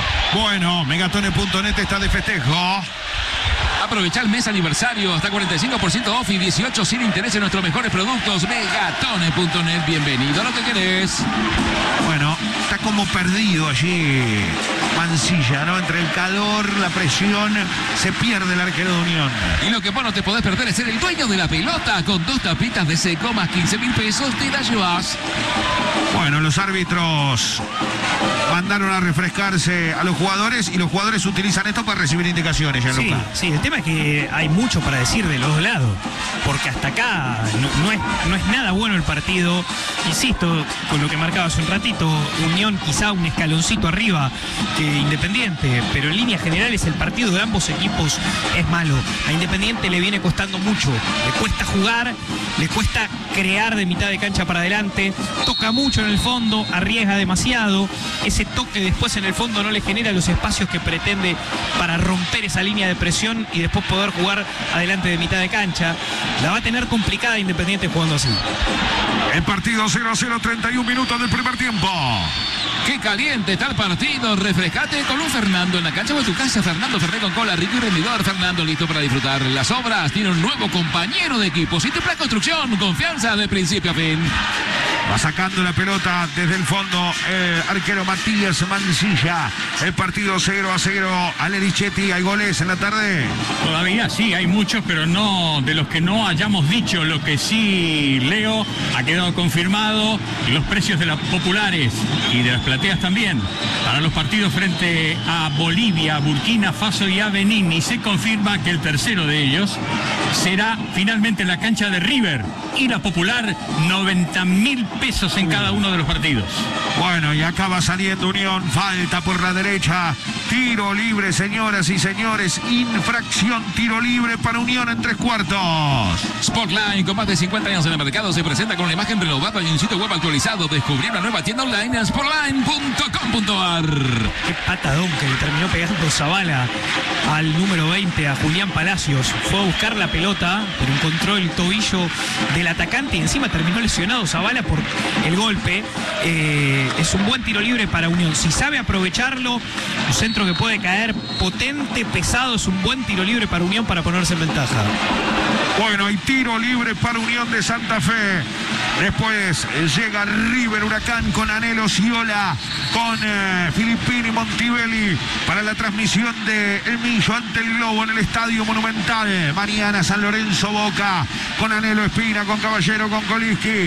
Bueno, megatone punto net está de festejo. Aprovecha el mes aniversario, hasta cuarenta y cinco por ciento off y dieciocho sin interés en nuestros mejores productos. megatone punto net, bienvenido a lo que querés. Bueno, está como perdido allí Mansilla, ¿no? Entre el calor, la presión, se pierde el arquero de Unión. Y lo que vos no te podés perder es ser el dueño de la pelota. Con dos tapitas de seco más quince mil pesos te la llevas. Bueno, los árbitros mandaron a refrescarse a los jugadores y los jugadores utilizan esto para recibir indicaciones, ya Sí, Luca. sí, el tema es que hay mucho para decir de los dos lados, porque hasta acá no, no, es, no es nada bueno el partido. Insisto, con lo que marcaba hace un ratito, Unión quizá un escaloncito arriba que Independiente, pero en líneas generales el partido de ambos equipos es malo. A Independiente le viene costando mucho, le cuesta jugar, le cuesta crear de mitad de cancha para adelante, toca mucho en el fondo, arriesga demasiado, ese toque después en el fondo no le genera los espacios que pretende para romper esa línea de presión y después poder jugar adelante de mitad de cancha. La va a tener complicada Independiente jugando así. El partido cero a cero, treinta y un minutos del primer tiempo. ¡Qué caliente está el partido! Refrescate con un Fernando en la cancha o en tu casa. Fernando Ferré con cola, rico y rendidor. Fernando listo para disfrutar las obras. Tiene un nuevo compañero de equipo. Citiplan Construcción, confianza de principio a fin. Va sacando la pelota desde el fondo el arquero Matías Mansilla. El partido cero a cero. Ale Dichetti, ¿hay goles en la tarde? Todavía sí, hay muchos, pero no de los que no hayamos dicho. Lo que sí, Leo, ha quedado confirmado los precios de las populares y de las plateas también para los partidos frente a Bolivia, Burkina Faso y a Benín. Y se confirma que el tercero de ellos será finalmente en la cancha de River y la popular noventa mil pesos en cada uno de los partidos. Bueno, y acá va saliendo Unión, falta por la derecha, tiro libre, señoras y señores, infracción, tiro libre para Unión en tres cuartos. Sportline, con más de cincuenta años en el mercado, se presenta con una imagen renovada y un sitio web actualizado. Descubrí una nueva tienda online en sportline punto com punto ar. Qué patadón que le terminó pegando Zavala al número veinte, a Julián Palacios. Fue a buscar la pelota, pero encontró el tobillo del atacante y encima terminó lesionado Zavala por el golpe. Eh, es un buen tiro libre para Unión. Si sabe aprovecharlo, un centro que puede caer potente, pesado, es un buen tiro libre para Unión para ponerse en ventaja. Bueno, hay tiro libre para Unión de Santa Fe. Después llega River Huracán con Anhelo Ciola, con eh, Filippini Montibelli para la transmisión de El Millo ante el Globo en el Estadio Monumental. Mañana San Lorenzo Boca con Anhelo Espina, con Caballero, con Koliski.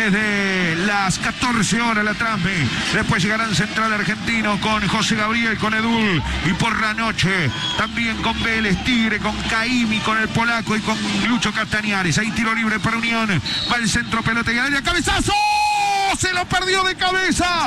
Desde las catorce horas la transmi. Después llegarán Central Argentino con José Gabriel, con Edul. Y por la noche también con Vélez, Tigre, con Caimi, con el polaco y con Lucho Castañares. Hay tiro libre para Unión. Va el centro, pelota y al área. ¡Cabezazo! Se lo perdió de cabeza.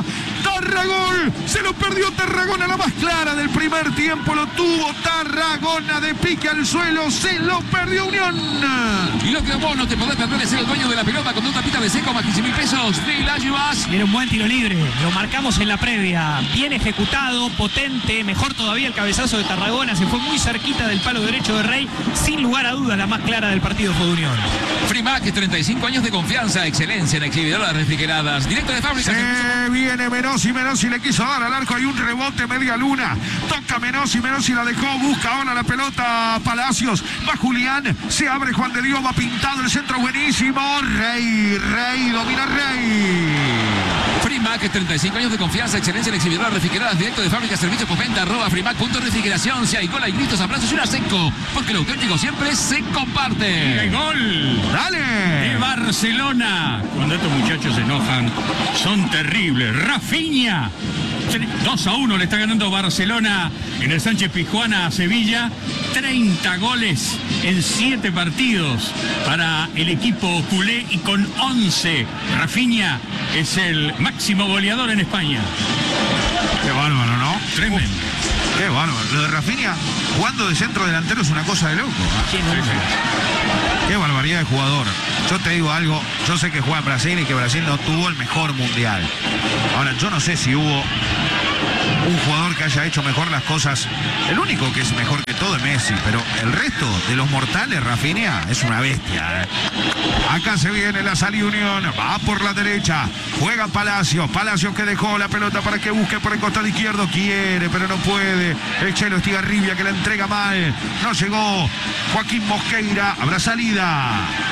Tarragón, se lo perdió Tarragona, la más clara del primer tiempo, lo tuvo Tarragona de pique al suelo, se lo perdió Unión. Y lo que vos no te podés perder es ser el dueño de la pelota con dos tapitas de seco más quince mil pesos. Te la llevas. Y era un buen tiro libre, lo marcamos en la previa, bien ejecutado, potente, mejor todavía el cabezazo de Tarragona, se fue muy cerquita del palo derecho de Rey, sin lugar a dudas la más clara del partido fue de Unión. Frimac, treinta y cinco años de confianza, excelencia en exhibidoras refrigeradas, directo de fábrica. Se viene Menossi, Menossi le quiso dar al arco, hay un rebote media luna, toca Menossi, Menossi la dejó, busca ahora la pelota Palacios, va Julián, se abre Juan de Dios, va pintado el centro buenísimo, Rey, Rey, domina Rey. Frimac, treinta y cinco años de confianza, excelencia en exhibidoras refrigeradas, directo de fábrica, servicio postventa, arroba frimac punto refrigeración. Si hay gol, hay gritos, abrazos y una seco, porque lo auténtico siempre se comparte. ¡Hay gol! ¡Dale! De Barcelona. Cuando estos muchachos se enojan, son terribles. Rafinha. dos a uno le está ganando Barcelona en el Sánchez Pizjuán a Sevilla. treinta goles en siete partidos para el equipo culé y con once. Rafinha es el máximo goleador en España. Qué bárbaro, ¿no? Tremendo. Qué bárbaro. Lo de Rafinha jugando de centro delantero es una cosa de loco. Sí, sí. Qué barbaridad de jugador. Yo te digo algo, yo sé que juega en Brasil y que Brasil no tuvo el mejor mundial. Ahora, yo no sé si hubo un jugador que haya hecho mejor las cosas. El único que es mejor que todo es Messi, pero el resto de los mortales, Rafinha, es una bestia. ¿eh? Acá se viene la salida Unión, va por la derecha, juega Palacios, Palacios que dejó la pelota para que busque por el costado izquierdo, quiere, pero no puede. El Chelo Estigarribia que la entrega mal, no llegó. Joaquín Mosqueira, habrá salida.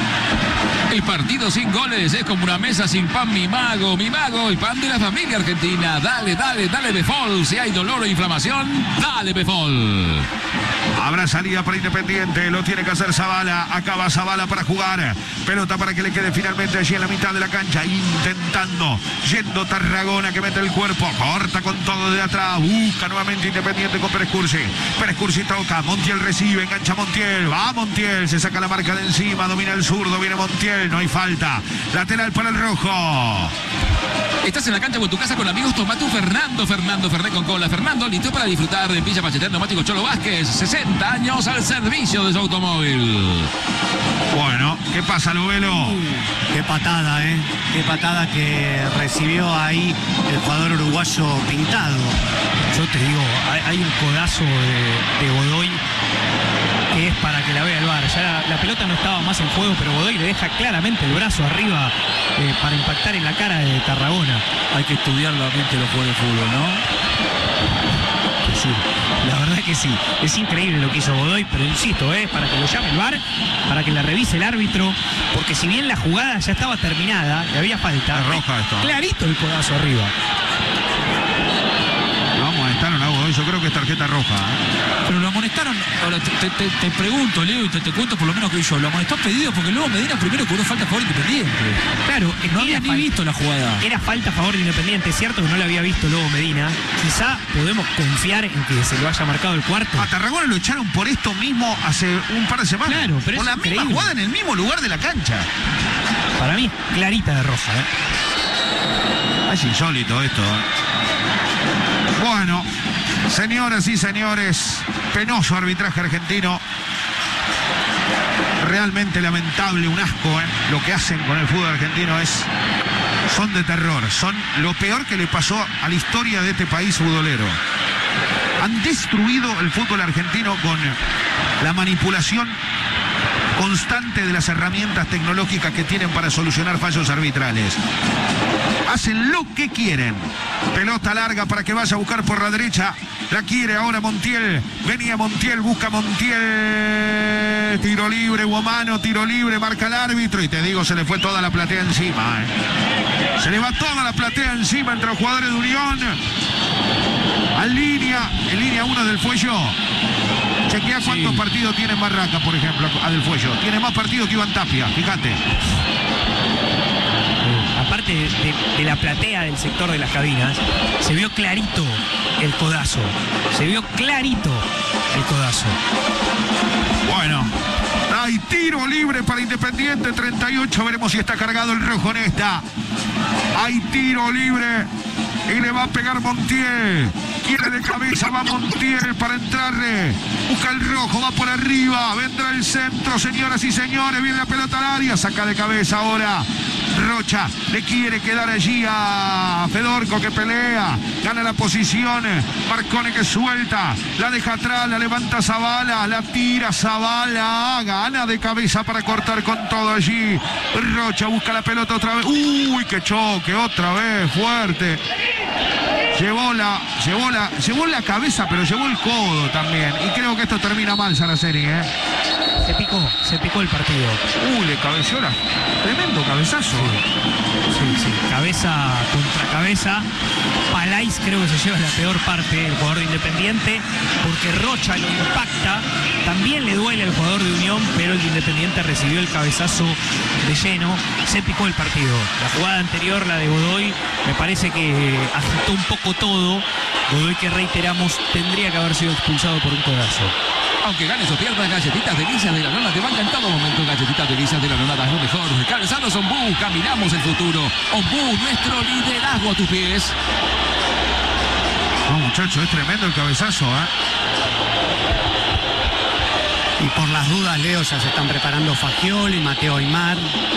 El partido sin goles es como una mesa sin pan, mi mago, mi mago, el pan de la familia argentina. Dale, dale, dale Befol. Si hay dolor o inflamación, dale Befol. Habrá salida para Independiente, lo tiene que hacer Zavala, acaba Zavala para jugar, pelota para que le quede finalmente allí en la mitad de la cancha, intentando, yendo Tarragona que mete el cuerpo, corta con todo de atrás, busca nuevamente Independiente con Pérez Cursi, Pérez Cursi toca, Montiel recibe, engancha Montiel, va Montiel, se saca la marca de encima, domina el zurdo, viene Montiel, no hay falta, lateral para el rojo. Estás en la cancha o en tu casa con amigos, tomate un Fernando, Fernando, Fernet con cola, Fernando, listo para disfrutar de Villa Pachetel, neumático Cholo Vázquez, sesenta años al servicio de su automóvil. Bueno, ¿qué pasa, Lovelo? Uh, qué patada, ¿eh? Qué patada que recibió ahí el jugador uruguayo Pintado. Yo te digo, hay, hay un codazo de, de Godoy que es para que la vea el V A R. Ya la, la pelota no estaba más en juego, pero Godoy le deja claramente el brazo arriba eh, para impactar en la cara de Tarragona. Hay que estudiar la mente de los jugadores de fútbol, ¿no? Sí, la verdad que sí. Es increíble lo que hizo Godoy, pero insisto, es eh, para que lo llame el V A R, para que la revise el árbitro, porque si bien la jugada ya estaba terminada, le había falta. Es roja esto. Clarito el codazo arriba. Lo amonestaron a Godoy, yo creo que es tarjeta roja. ¿eh? Pero lo amonestaron, ahora te, te, te pregunto, Leo, y te, te cuento por lo menos que yo, lo amonestó pedido porque luego Medina primero cobró falta a favor Independiente. Claro, No había ni visto la jugada. Era falta a favor de Independiente, es cierto que no la había visto luego Medina. Quizá podemos confiar en que se lo haya marcado el cuarto. A Tarragona lo echaron por esto mismo hace un par de semanas. Claro, pero por es la misma increíble. jugada en el mismo lugar de la cancha. Para mí, clarita de roja. ¿eh? Es insólito esto. ¿eh? Bueno, señoras y señores, penoso arbitraje argentino. Realmente lamentable, un asco. ¿eh? Lo que hacen con el fútbol argentino es... son de terror. Son lo peor que le pasó a la historia de este país futbolero. Han destruido el fútbol argentino con la manipulación constante de las herramientas tecnológicas que tienen para solucionar fallos arbitrales. Hacen lo que quieren. Pelota larga para que vaya a buscar por la derecha. La quiere ahora Montiel. Venía Montiel, busca Montiel. Tiro libre, Guamano, tiro libre, marca el árbitro. Y te digo, se le fue toda la platea encima. ¿eh? Se le va toda la platea encima entre los jugadores de Unión. Al línea, en línea uno del Fuello. Chequea cuántos sí. partidos tiene Barraca, por ejemplo, a del Fuello. Tiene más partidos que Iván Tapia, fíjate. Aparte de, de, de la platea del sector de las cabinas, se vio clarito el codazo. Se vio clarito el codazo. Bueno, hay tiro libre para Independiente, treinta y ocho. Veremos si está cargado el rojo en esta. Hay tiro libre y le va a pegar Montiel. Quiere de cabeza, va Montiel para entrarle. Busca el rojo, va por arriba. Vendrá el centro, señoras y señores. Viene la pelota al área, saca de cabeza ahora. Rocha le quiere quedar allí a Fedorco que pelea. Gana la posición. Marcone que suelta. La deja atrás, la levanta Zavala. La tira Zavala. Gana de cabeza para cortar con todo allí. Rocha busca la pelota otra vez. Uy, qué choque, otra vez, fuerte. Llevó la, llevó la, llevó la cabeza, pero llevó el codo también. Y creo que esto termina mal, Saraceni, ¿eh? Se picó, se picó el partido. Uy, le cabeció la... Tremendo cabezazo. Sí, sí, cabeza contra cabeza. Palais creo que se lleva la peor parte, el jugador de Independiente, porque Rocha lo impacta. También le duele al jugador de Unión, pero el de Independiente recibió el cabezazo de lleno. Se picó el partido. La jugada anterior, la de Godoy, me parece que agitó un poco todo. Godoy, que reiteramos, tendría que haber sido expulsado por un codazo. Aunque ganes o pierdas, Galletitas Delicias de la Nona te banca en todo momento. Galletitas Delicias de la Nona das lo mejor. Calzados Ombú, caminamos el futuro. Ombú, nuestro liderazgo a tus pies. No, muchachos, es tremendo el cabezazo, ¿eh? Y por las dudas, Leo, ya se están preparando Fagioli, Mateo Aymar.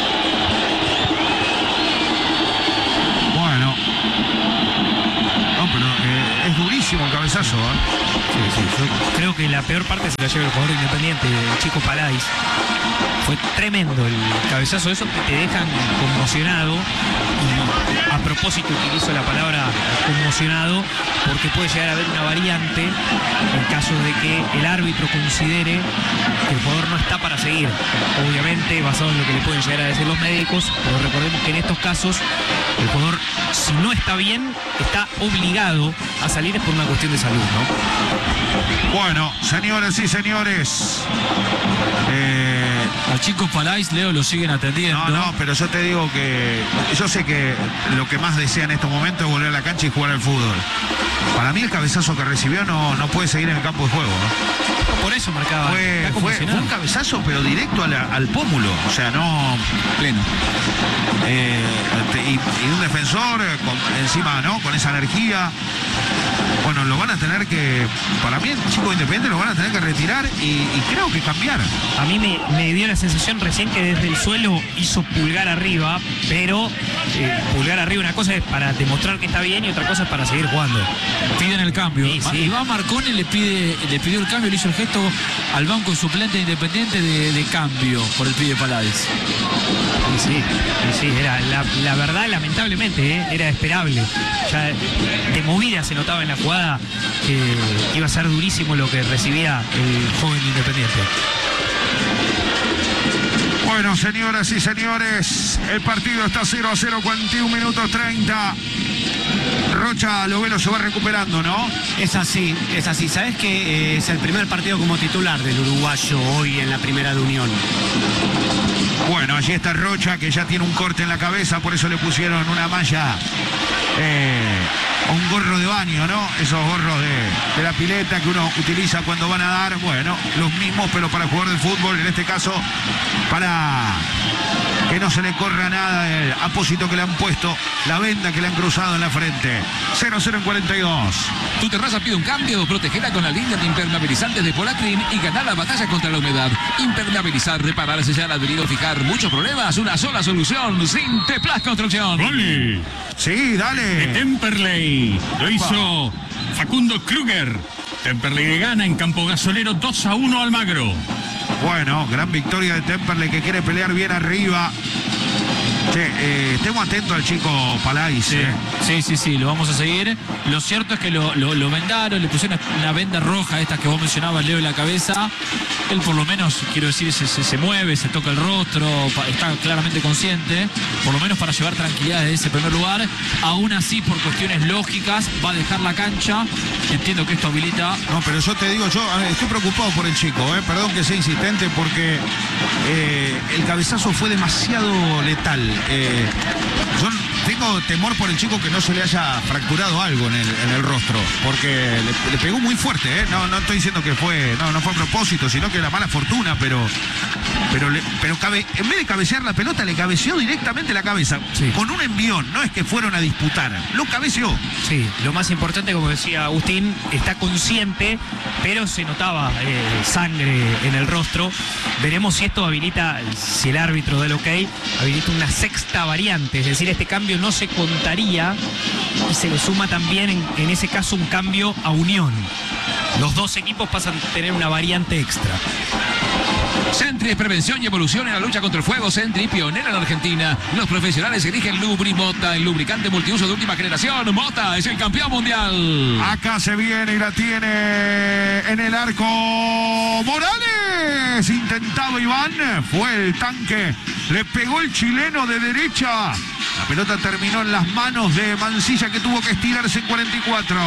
Bueno. No, pero eh, es durísimo el cabezazo, ¿eh? Sí, sí, yo creo que la peor parte se la lleva el jugador de Independiente, el chico Palais. Fue tremendo el cabezazo, eso que te dejan conmocionado. Y a propósito utilizo la palabra conmocionado porque puede llegar a haber una variante en caso de que el árbitro considere que el jugador no está para seguir. Obviamente basado en lo que le pueden llegar a decir los médicos, pero recordemos que en estos casos el jugador, si no está bien, está obligado a salir por una cuestión de salud, ¿no? Bueno, señores y señores. Eh... Al chico Palais, Leo, lo siguen atendiendo. No, no, pero yo te digo que yo sé que lo que más desea en estos momentos es volver a la cancha y jugar al fútbol. Para mí el cabezazo que recibió no, no puede seguir en el campo de juego, ¿no? Por eso marcaba. Fue, fue, fue un cabezazo, pero directo a la, al pómulo. O sea, no... Pleno. Eh, y, y un defensor eh, con, encima, ¿no? Con esa energía. Bueno, lo van a tener que... Para mí, el chico independiente lo van a tener que retirar y, y creo que cambiar. A mí me, me dio la sensación recién que desde el suelo hizo pulgar arriba, pero eh, pulgar arriba una cosa es para demostrar que está bien y otra cosa es para seguir jugando. Piden el cambio. Sí, sí. Iván Marcone le pide, le pidió el cambio, le hizo el gesto al banco suplente Independiente de, de cambio por el pibe Palais. Y sí, y sí, era la, la verdad, lamentablemente, ¿eh? Era esperable. Ya de movida se notaba en la jugada que iba a ser durísimo lo que recibía el joven Independiente. Bueno, señoras y señores, el partido está cero a cero, cuarenta y un minutos treinta. Rocha Lovelo se va recuperando, ¿no? Es así, es así. ¿Sabes que eh, es el primer partido como titular del uruguayo hoy en la Primera de Unión? Bueno, allí está Rocha, que ya tiene un corte en la cabeza, por eso le pusieron una malla, eh, un gorro de baño, ¿no? Esos gorros de, de la pileta que uno utiliza cuando van a dar, bueno, los mismos, pero para jugar de fútbol, en este caso, para que no se le corra nada el apósito que le han puesto, la venda que le han cruzado en la frente. cero cero en cuarenta y dos. Tu terraza pide un cambio, protegela con la línea de impermeabilizantes de Polacrim y ganar la batalla contra la humedad. Impermeabilizar, reparar, sellar, adherir o fijar. Muchos problemas, una sola solución. Sinteplas Construcción. ¡Gol! Sí, dale. De Temperley. Lo hizo Facundo Kruger. Temperley gana en Campo Gasolero dos a uno al Almagro. Bueno, gran victoria de Temperley, que quiere pelear bien arriba. Che, eh, estemos atentos al chico Palais. Sí, eh. sí, sí, sí, lo vamos a seguir. Lo cierto es que lo, lo, lo vendaron, le pusieron una venda roja, esta que vos mencionabas, Leo, en la cabeza. Él por lo menos, quiero decir, se, se, se mueve, se toca el rostro, está claramente consciente, por lo menos para llevar tranquilidad desde ese primer lugar. Aún así, por cuestiones lógicas, va a dejar la cancha. Entiendo que esto habilita... No, pero yo te digo, yo a ver, estoy preocupado por el chico, eh. Perdón que sea insistente, porque eh, el cabezazo fue demasiado letal. Eh, yo tengo tengo temor por el chico que no se le haya fracturado algo en el, en el rostro, porque le, le pegó muy fuerte, ¿eh? No, no estoy diciendo que fue, no, no fue a propósito, sino que la mala fortuna, pero, pero, le, pero cabe, en vez de cabecear la pelota, le cabeceó directamente la cabeza, sí. Con un envión, no es que fueron a disputar, lo cabeceó. Sí, lo más importante, como decía Agustín, está consciente, pero se notaba eh, sangre en el rostro. Veremos si esto habilita, si el árbitro del OK habilita una sexta variante, es decir, este cambio no se contaría y se le suma también en, en ese caso un cambio a Unión. Los dos equipos pasan a tener una variante extra. Sentry es prevención y evolución en la lucha contra el fuego. Sentry, pionera en Argentina. Los profesionales eligen Lubri Mota, el lubricante multiuso de última generación. Mota es el campeón mundial. Acá se viene y la tiene en el arco Morales. Intentado Iván, fue el tanque. Le pegó el chileno de derecha. La pelota terminó en las manos de Mansilla, que tuvo que estirarse en cuarenta y cuatro.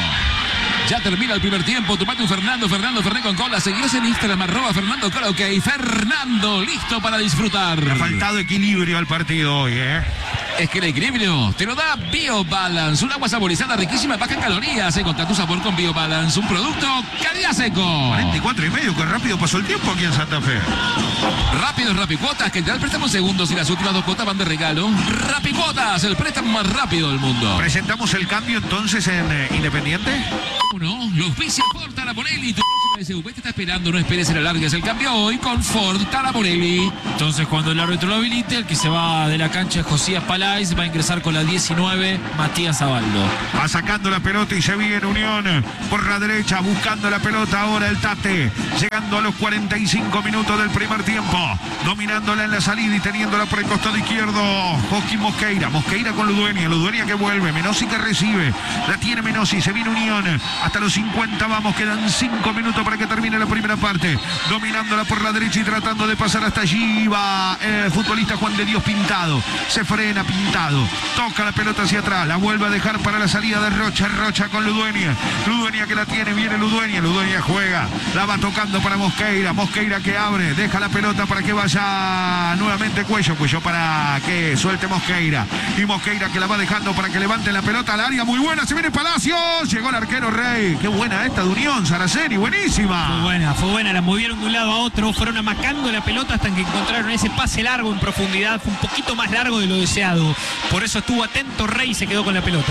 Ya termina el primer tiempo. Tomate un Fernando, Fernando Ferné con cola. Seguiros en Instagram, arroba Fernando Cola, ok. Fernando, listo para disfrutar. Le ha faltado equilibrio al partido hoy, ¿eh? Es que el equilibrio te lo da BioBalance, un agua saborizada riquísima, baja en calorías. Encontrá tu sabor con BioBalance, un producto calidad seco. cuarenta y cuatro y medio, que rápido pasó el tiempo aquí en Santa Fe. Rápidos Rapicuotas, que te da el préstamo en segundos y las últimas dos cuotas van de regalo. Rapicuotas, el préstamo más rápido del mundo. ¿Presentamos el cambio entonces en eh, Independiente? Uno, los bici Ford Taraborelli. Tu próxima S U V te está esperando, no esperes el alargues el cambio hoy con Ford Taraborelli. Entonces, cuando el árbitro lo habilite, el que se va de la cancha es Josías Palais, va a ingresar con la diecinueve, Matías Abaldo. Va sacando la pelota y se viene Unión por la derecha, buscando la pelota ahora el Tate, llegando a los cuarenta y cinco minutos del primer tiempo, dominándola en la salida y teniéndola por el costado izquierdo. Joaquín Mosqueira, Mosqueira con Ludueña, Ludueña que vuelve, Menossi que recibe, la tiene Menossi, se viene Unión hasta los cincuenta, vamos, quedan cinco minutos para que termine la primera parte, dominándola por la derecha y tratando de pasar hasta allí va el futbolista Juan de Dios Pintado, se frena Pintado, toca la pelota hacia atrás, la vuelve a dejar para la salida de Rocha, Rocha con Ludueña, Ludueña que la tiene, viene Ludueña, Ludueña juega, la va tocando para Mosqueira, Mosqueira que abre, deja la pelota para que vaya nuevamente Cuello, Cuello para que suelte Mosqueira, y Mosqueira que la va dejando para que levante la pelota al área, muy buena, se viene Palacios, llegó el arquero Rey, qué buena esta de Unión, Saraceni, buenísima. Fue buena, fue buena, la movieron de un lado a otro, fueron amacando la pelota hasta que encontraron ese pase largo en profundidad, fue un poquito más largo de lo deseado, por eso estuvo atento Rey y se quedó con la pelota.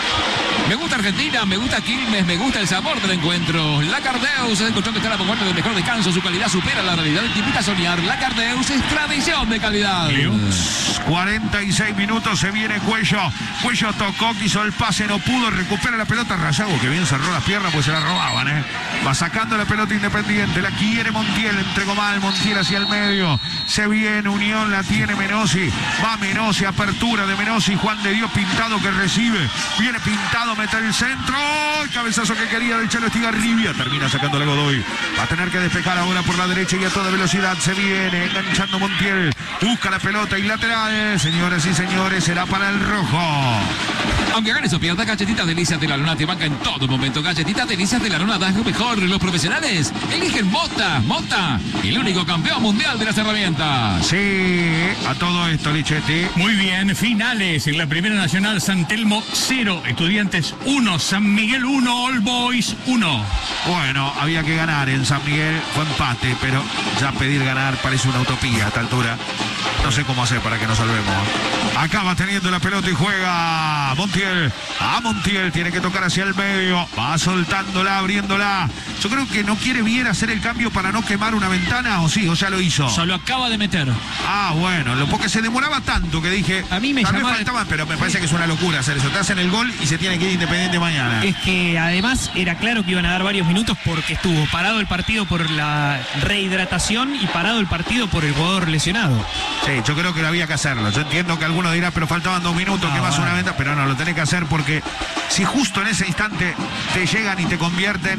Me gusta Argentina, me gusta Quilmes, me gusta el sabor del encuentro. La Cardeus es el colchón que está a la vanguardia del mejor descanso. Su calidad supera la realidad y te invita a soñar. La Cardeus es tradición de calidad. cuarenta y seis minutos, se viene Cuello. Cuello tocó, quiso el pase, no pudo, recupera la pelota. Rayago que bien cerró las piernas, pues se la robaban, ¿eh? Va sacando la pelota Independiente, la quiere Montiel, entregó mal Montiel hacia el medio. Se viene Unión, la tiene Menossi. Va Menossi, apertura de Menossi. Juan de Dios Pintado que recibe. Viene Pintado, mete el centro. El cabezazo que quería del Chelo Estigarribia. Termina sacando la Godoy. Va a tener que despejar ahora por la derecha y a toda velocidad. Se viene enganchando Montiel. Busca la pelota y lateral. Señoras y señores, será para el rojo. Aunque ganes o pierdas, Galletitas Delicias de la Luna te banca en todo momento. Galletitas Delicias de la Luna das lo mejor. Los profesionales eligen Mota. Mota, el único campeón mundial de las herramientas. Sí, a todo esto, Lichetti. Muy bien, finales en la Primera Nacional. San Telmo cero, Estudiantes uno, San Miguel uno, All Boys uno. Bueno, había que ganar en San Miguel, fue empate, pero ya pedir ganar parece una utopía a esta altura. No sé cómo hacer para que nos salvemos. Acaba teniendo la pelota y juega Montiel. A Montiel tiene que tocar hacia el medio. Va soltándola, abriéndola. Yo creo que no quiere bien hacer el cambio para no quemar una ventana, o sí, o ya lo hizo. Ya lo acaba de meter. Ah, bueno, lo, porque se demoraba tanto que dije. A mí me tal vez llamaba- faltaban, pero me parece que es una locura hacer eso. Te hacen el gol y se tiene que ir Independiente mañana. Es que además era claro que iban a dar varios minutos porque estuvo parado el partido por la rehidratación y parado el partido por el jugador lesionado. Sí, yo creo que había que hacerlo. Yo entiendo que alguno dirá, pero faltaban dos minutos, Ah, que más bueno. una venta, pero no, lo tenés que hacer porque si justo en ese instante te llegan y te convierten,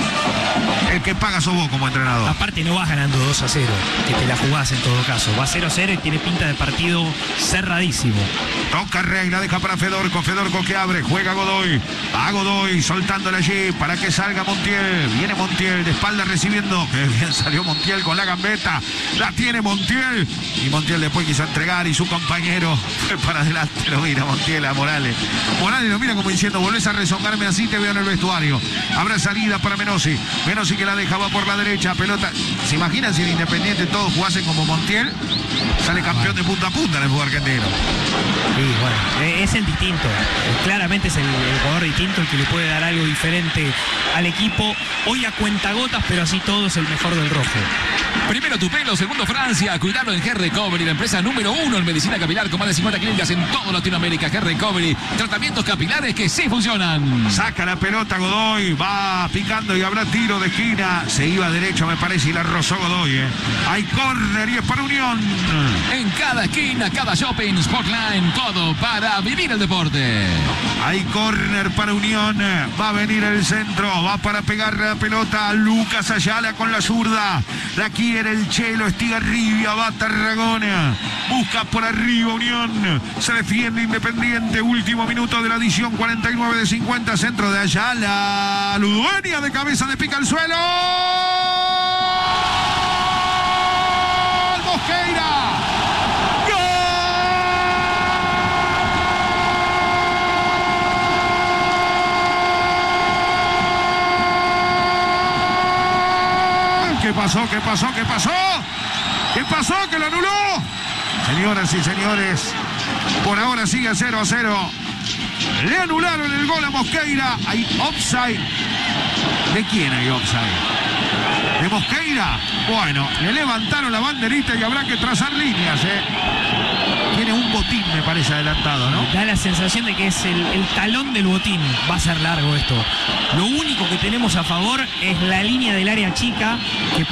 el que paga sos vos como entrenador. Aparte no vas ganando dos a cero, que te la jugás en todo caso. Va cero a cero y tiene pinta de partido cerradísimo. Toca Rey, la deja para Fedorco, Fedorco que abre, juega Godoy, a Godoy, soltándola allí para que salga Montiel, viene Montiel de espalda recibiendo, que bien salió Montiel con la gambeta, la tiene Montiel, y Montiel después quiso entregar y su compañero fue para adelante. Lo mira Montiel a Morales. Morales lo mira como diciendo, volvés a rezongarme así, te veo en el vestuario. Habrá salida para Menossi. Menossi que la deja, va por la derecha, pelota. ¿Se imaginan si en Independiente todos jugasen como Montiel? Sale campeón de punta a punta en el fútbol argentino. Sí, bueno, es el distinto. Claramente es el, el jugador distinto el que le puede dar algo diferente al equipo. Hoy a cuentagotas, pero así todo es el mejor del rojo. Primero tu pelo, segundo Francia. Cuidado en Hair Recovery, la empresa número uno en medicina capilar con más de cincuenta clínicas en toda Latinoamérica. Hair Recovery, tratamientos capilares que sí funcionan. Saca la pelota Godoy, va picando y habrá tiro de esquina. Se iba derecho, me parece, y la rozó Godoy. ¿eh? Hay córner y es para Unión. En cada esquina, cada shopping, Sportline, todo para vivir el deporte. Hay córner para Unión. Va a venir el centro, va para pegar la pelota. Lucas Ayala con la zurda. La quiere el Chelo, Estigarribia, va Tarragona. Busca por arriba Unión. Se defiende Independiente. Último minuto de la adición, cuarenta y nueve de cincuenta. Centro de Ayala. Ludueña de cabeza, de pica al suelo. Mosqueira. ¿Qué pasó? ¿Qué pasó? ¿Qué pasó? ¿Qué pasó? ¿Que lo anuló? Señoras y señores, por ahora sigue cero a cero. Le anularon el gol a Mosqueira. Hay offside. ¿De quién hay offside? ¿De Mosqueira? Bueno, le levantaron la banderita y habrá que trazar líneas, ¿eh? Tiene un botín, me parece, adelantado, ¿no? Da la sensación de que es el, el talón del botín. Va a ser largo esto. Lo único que tenemos a favor es la línea del área chica, que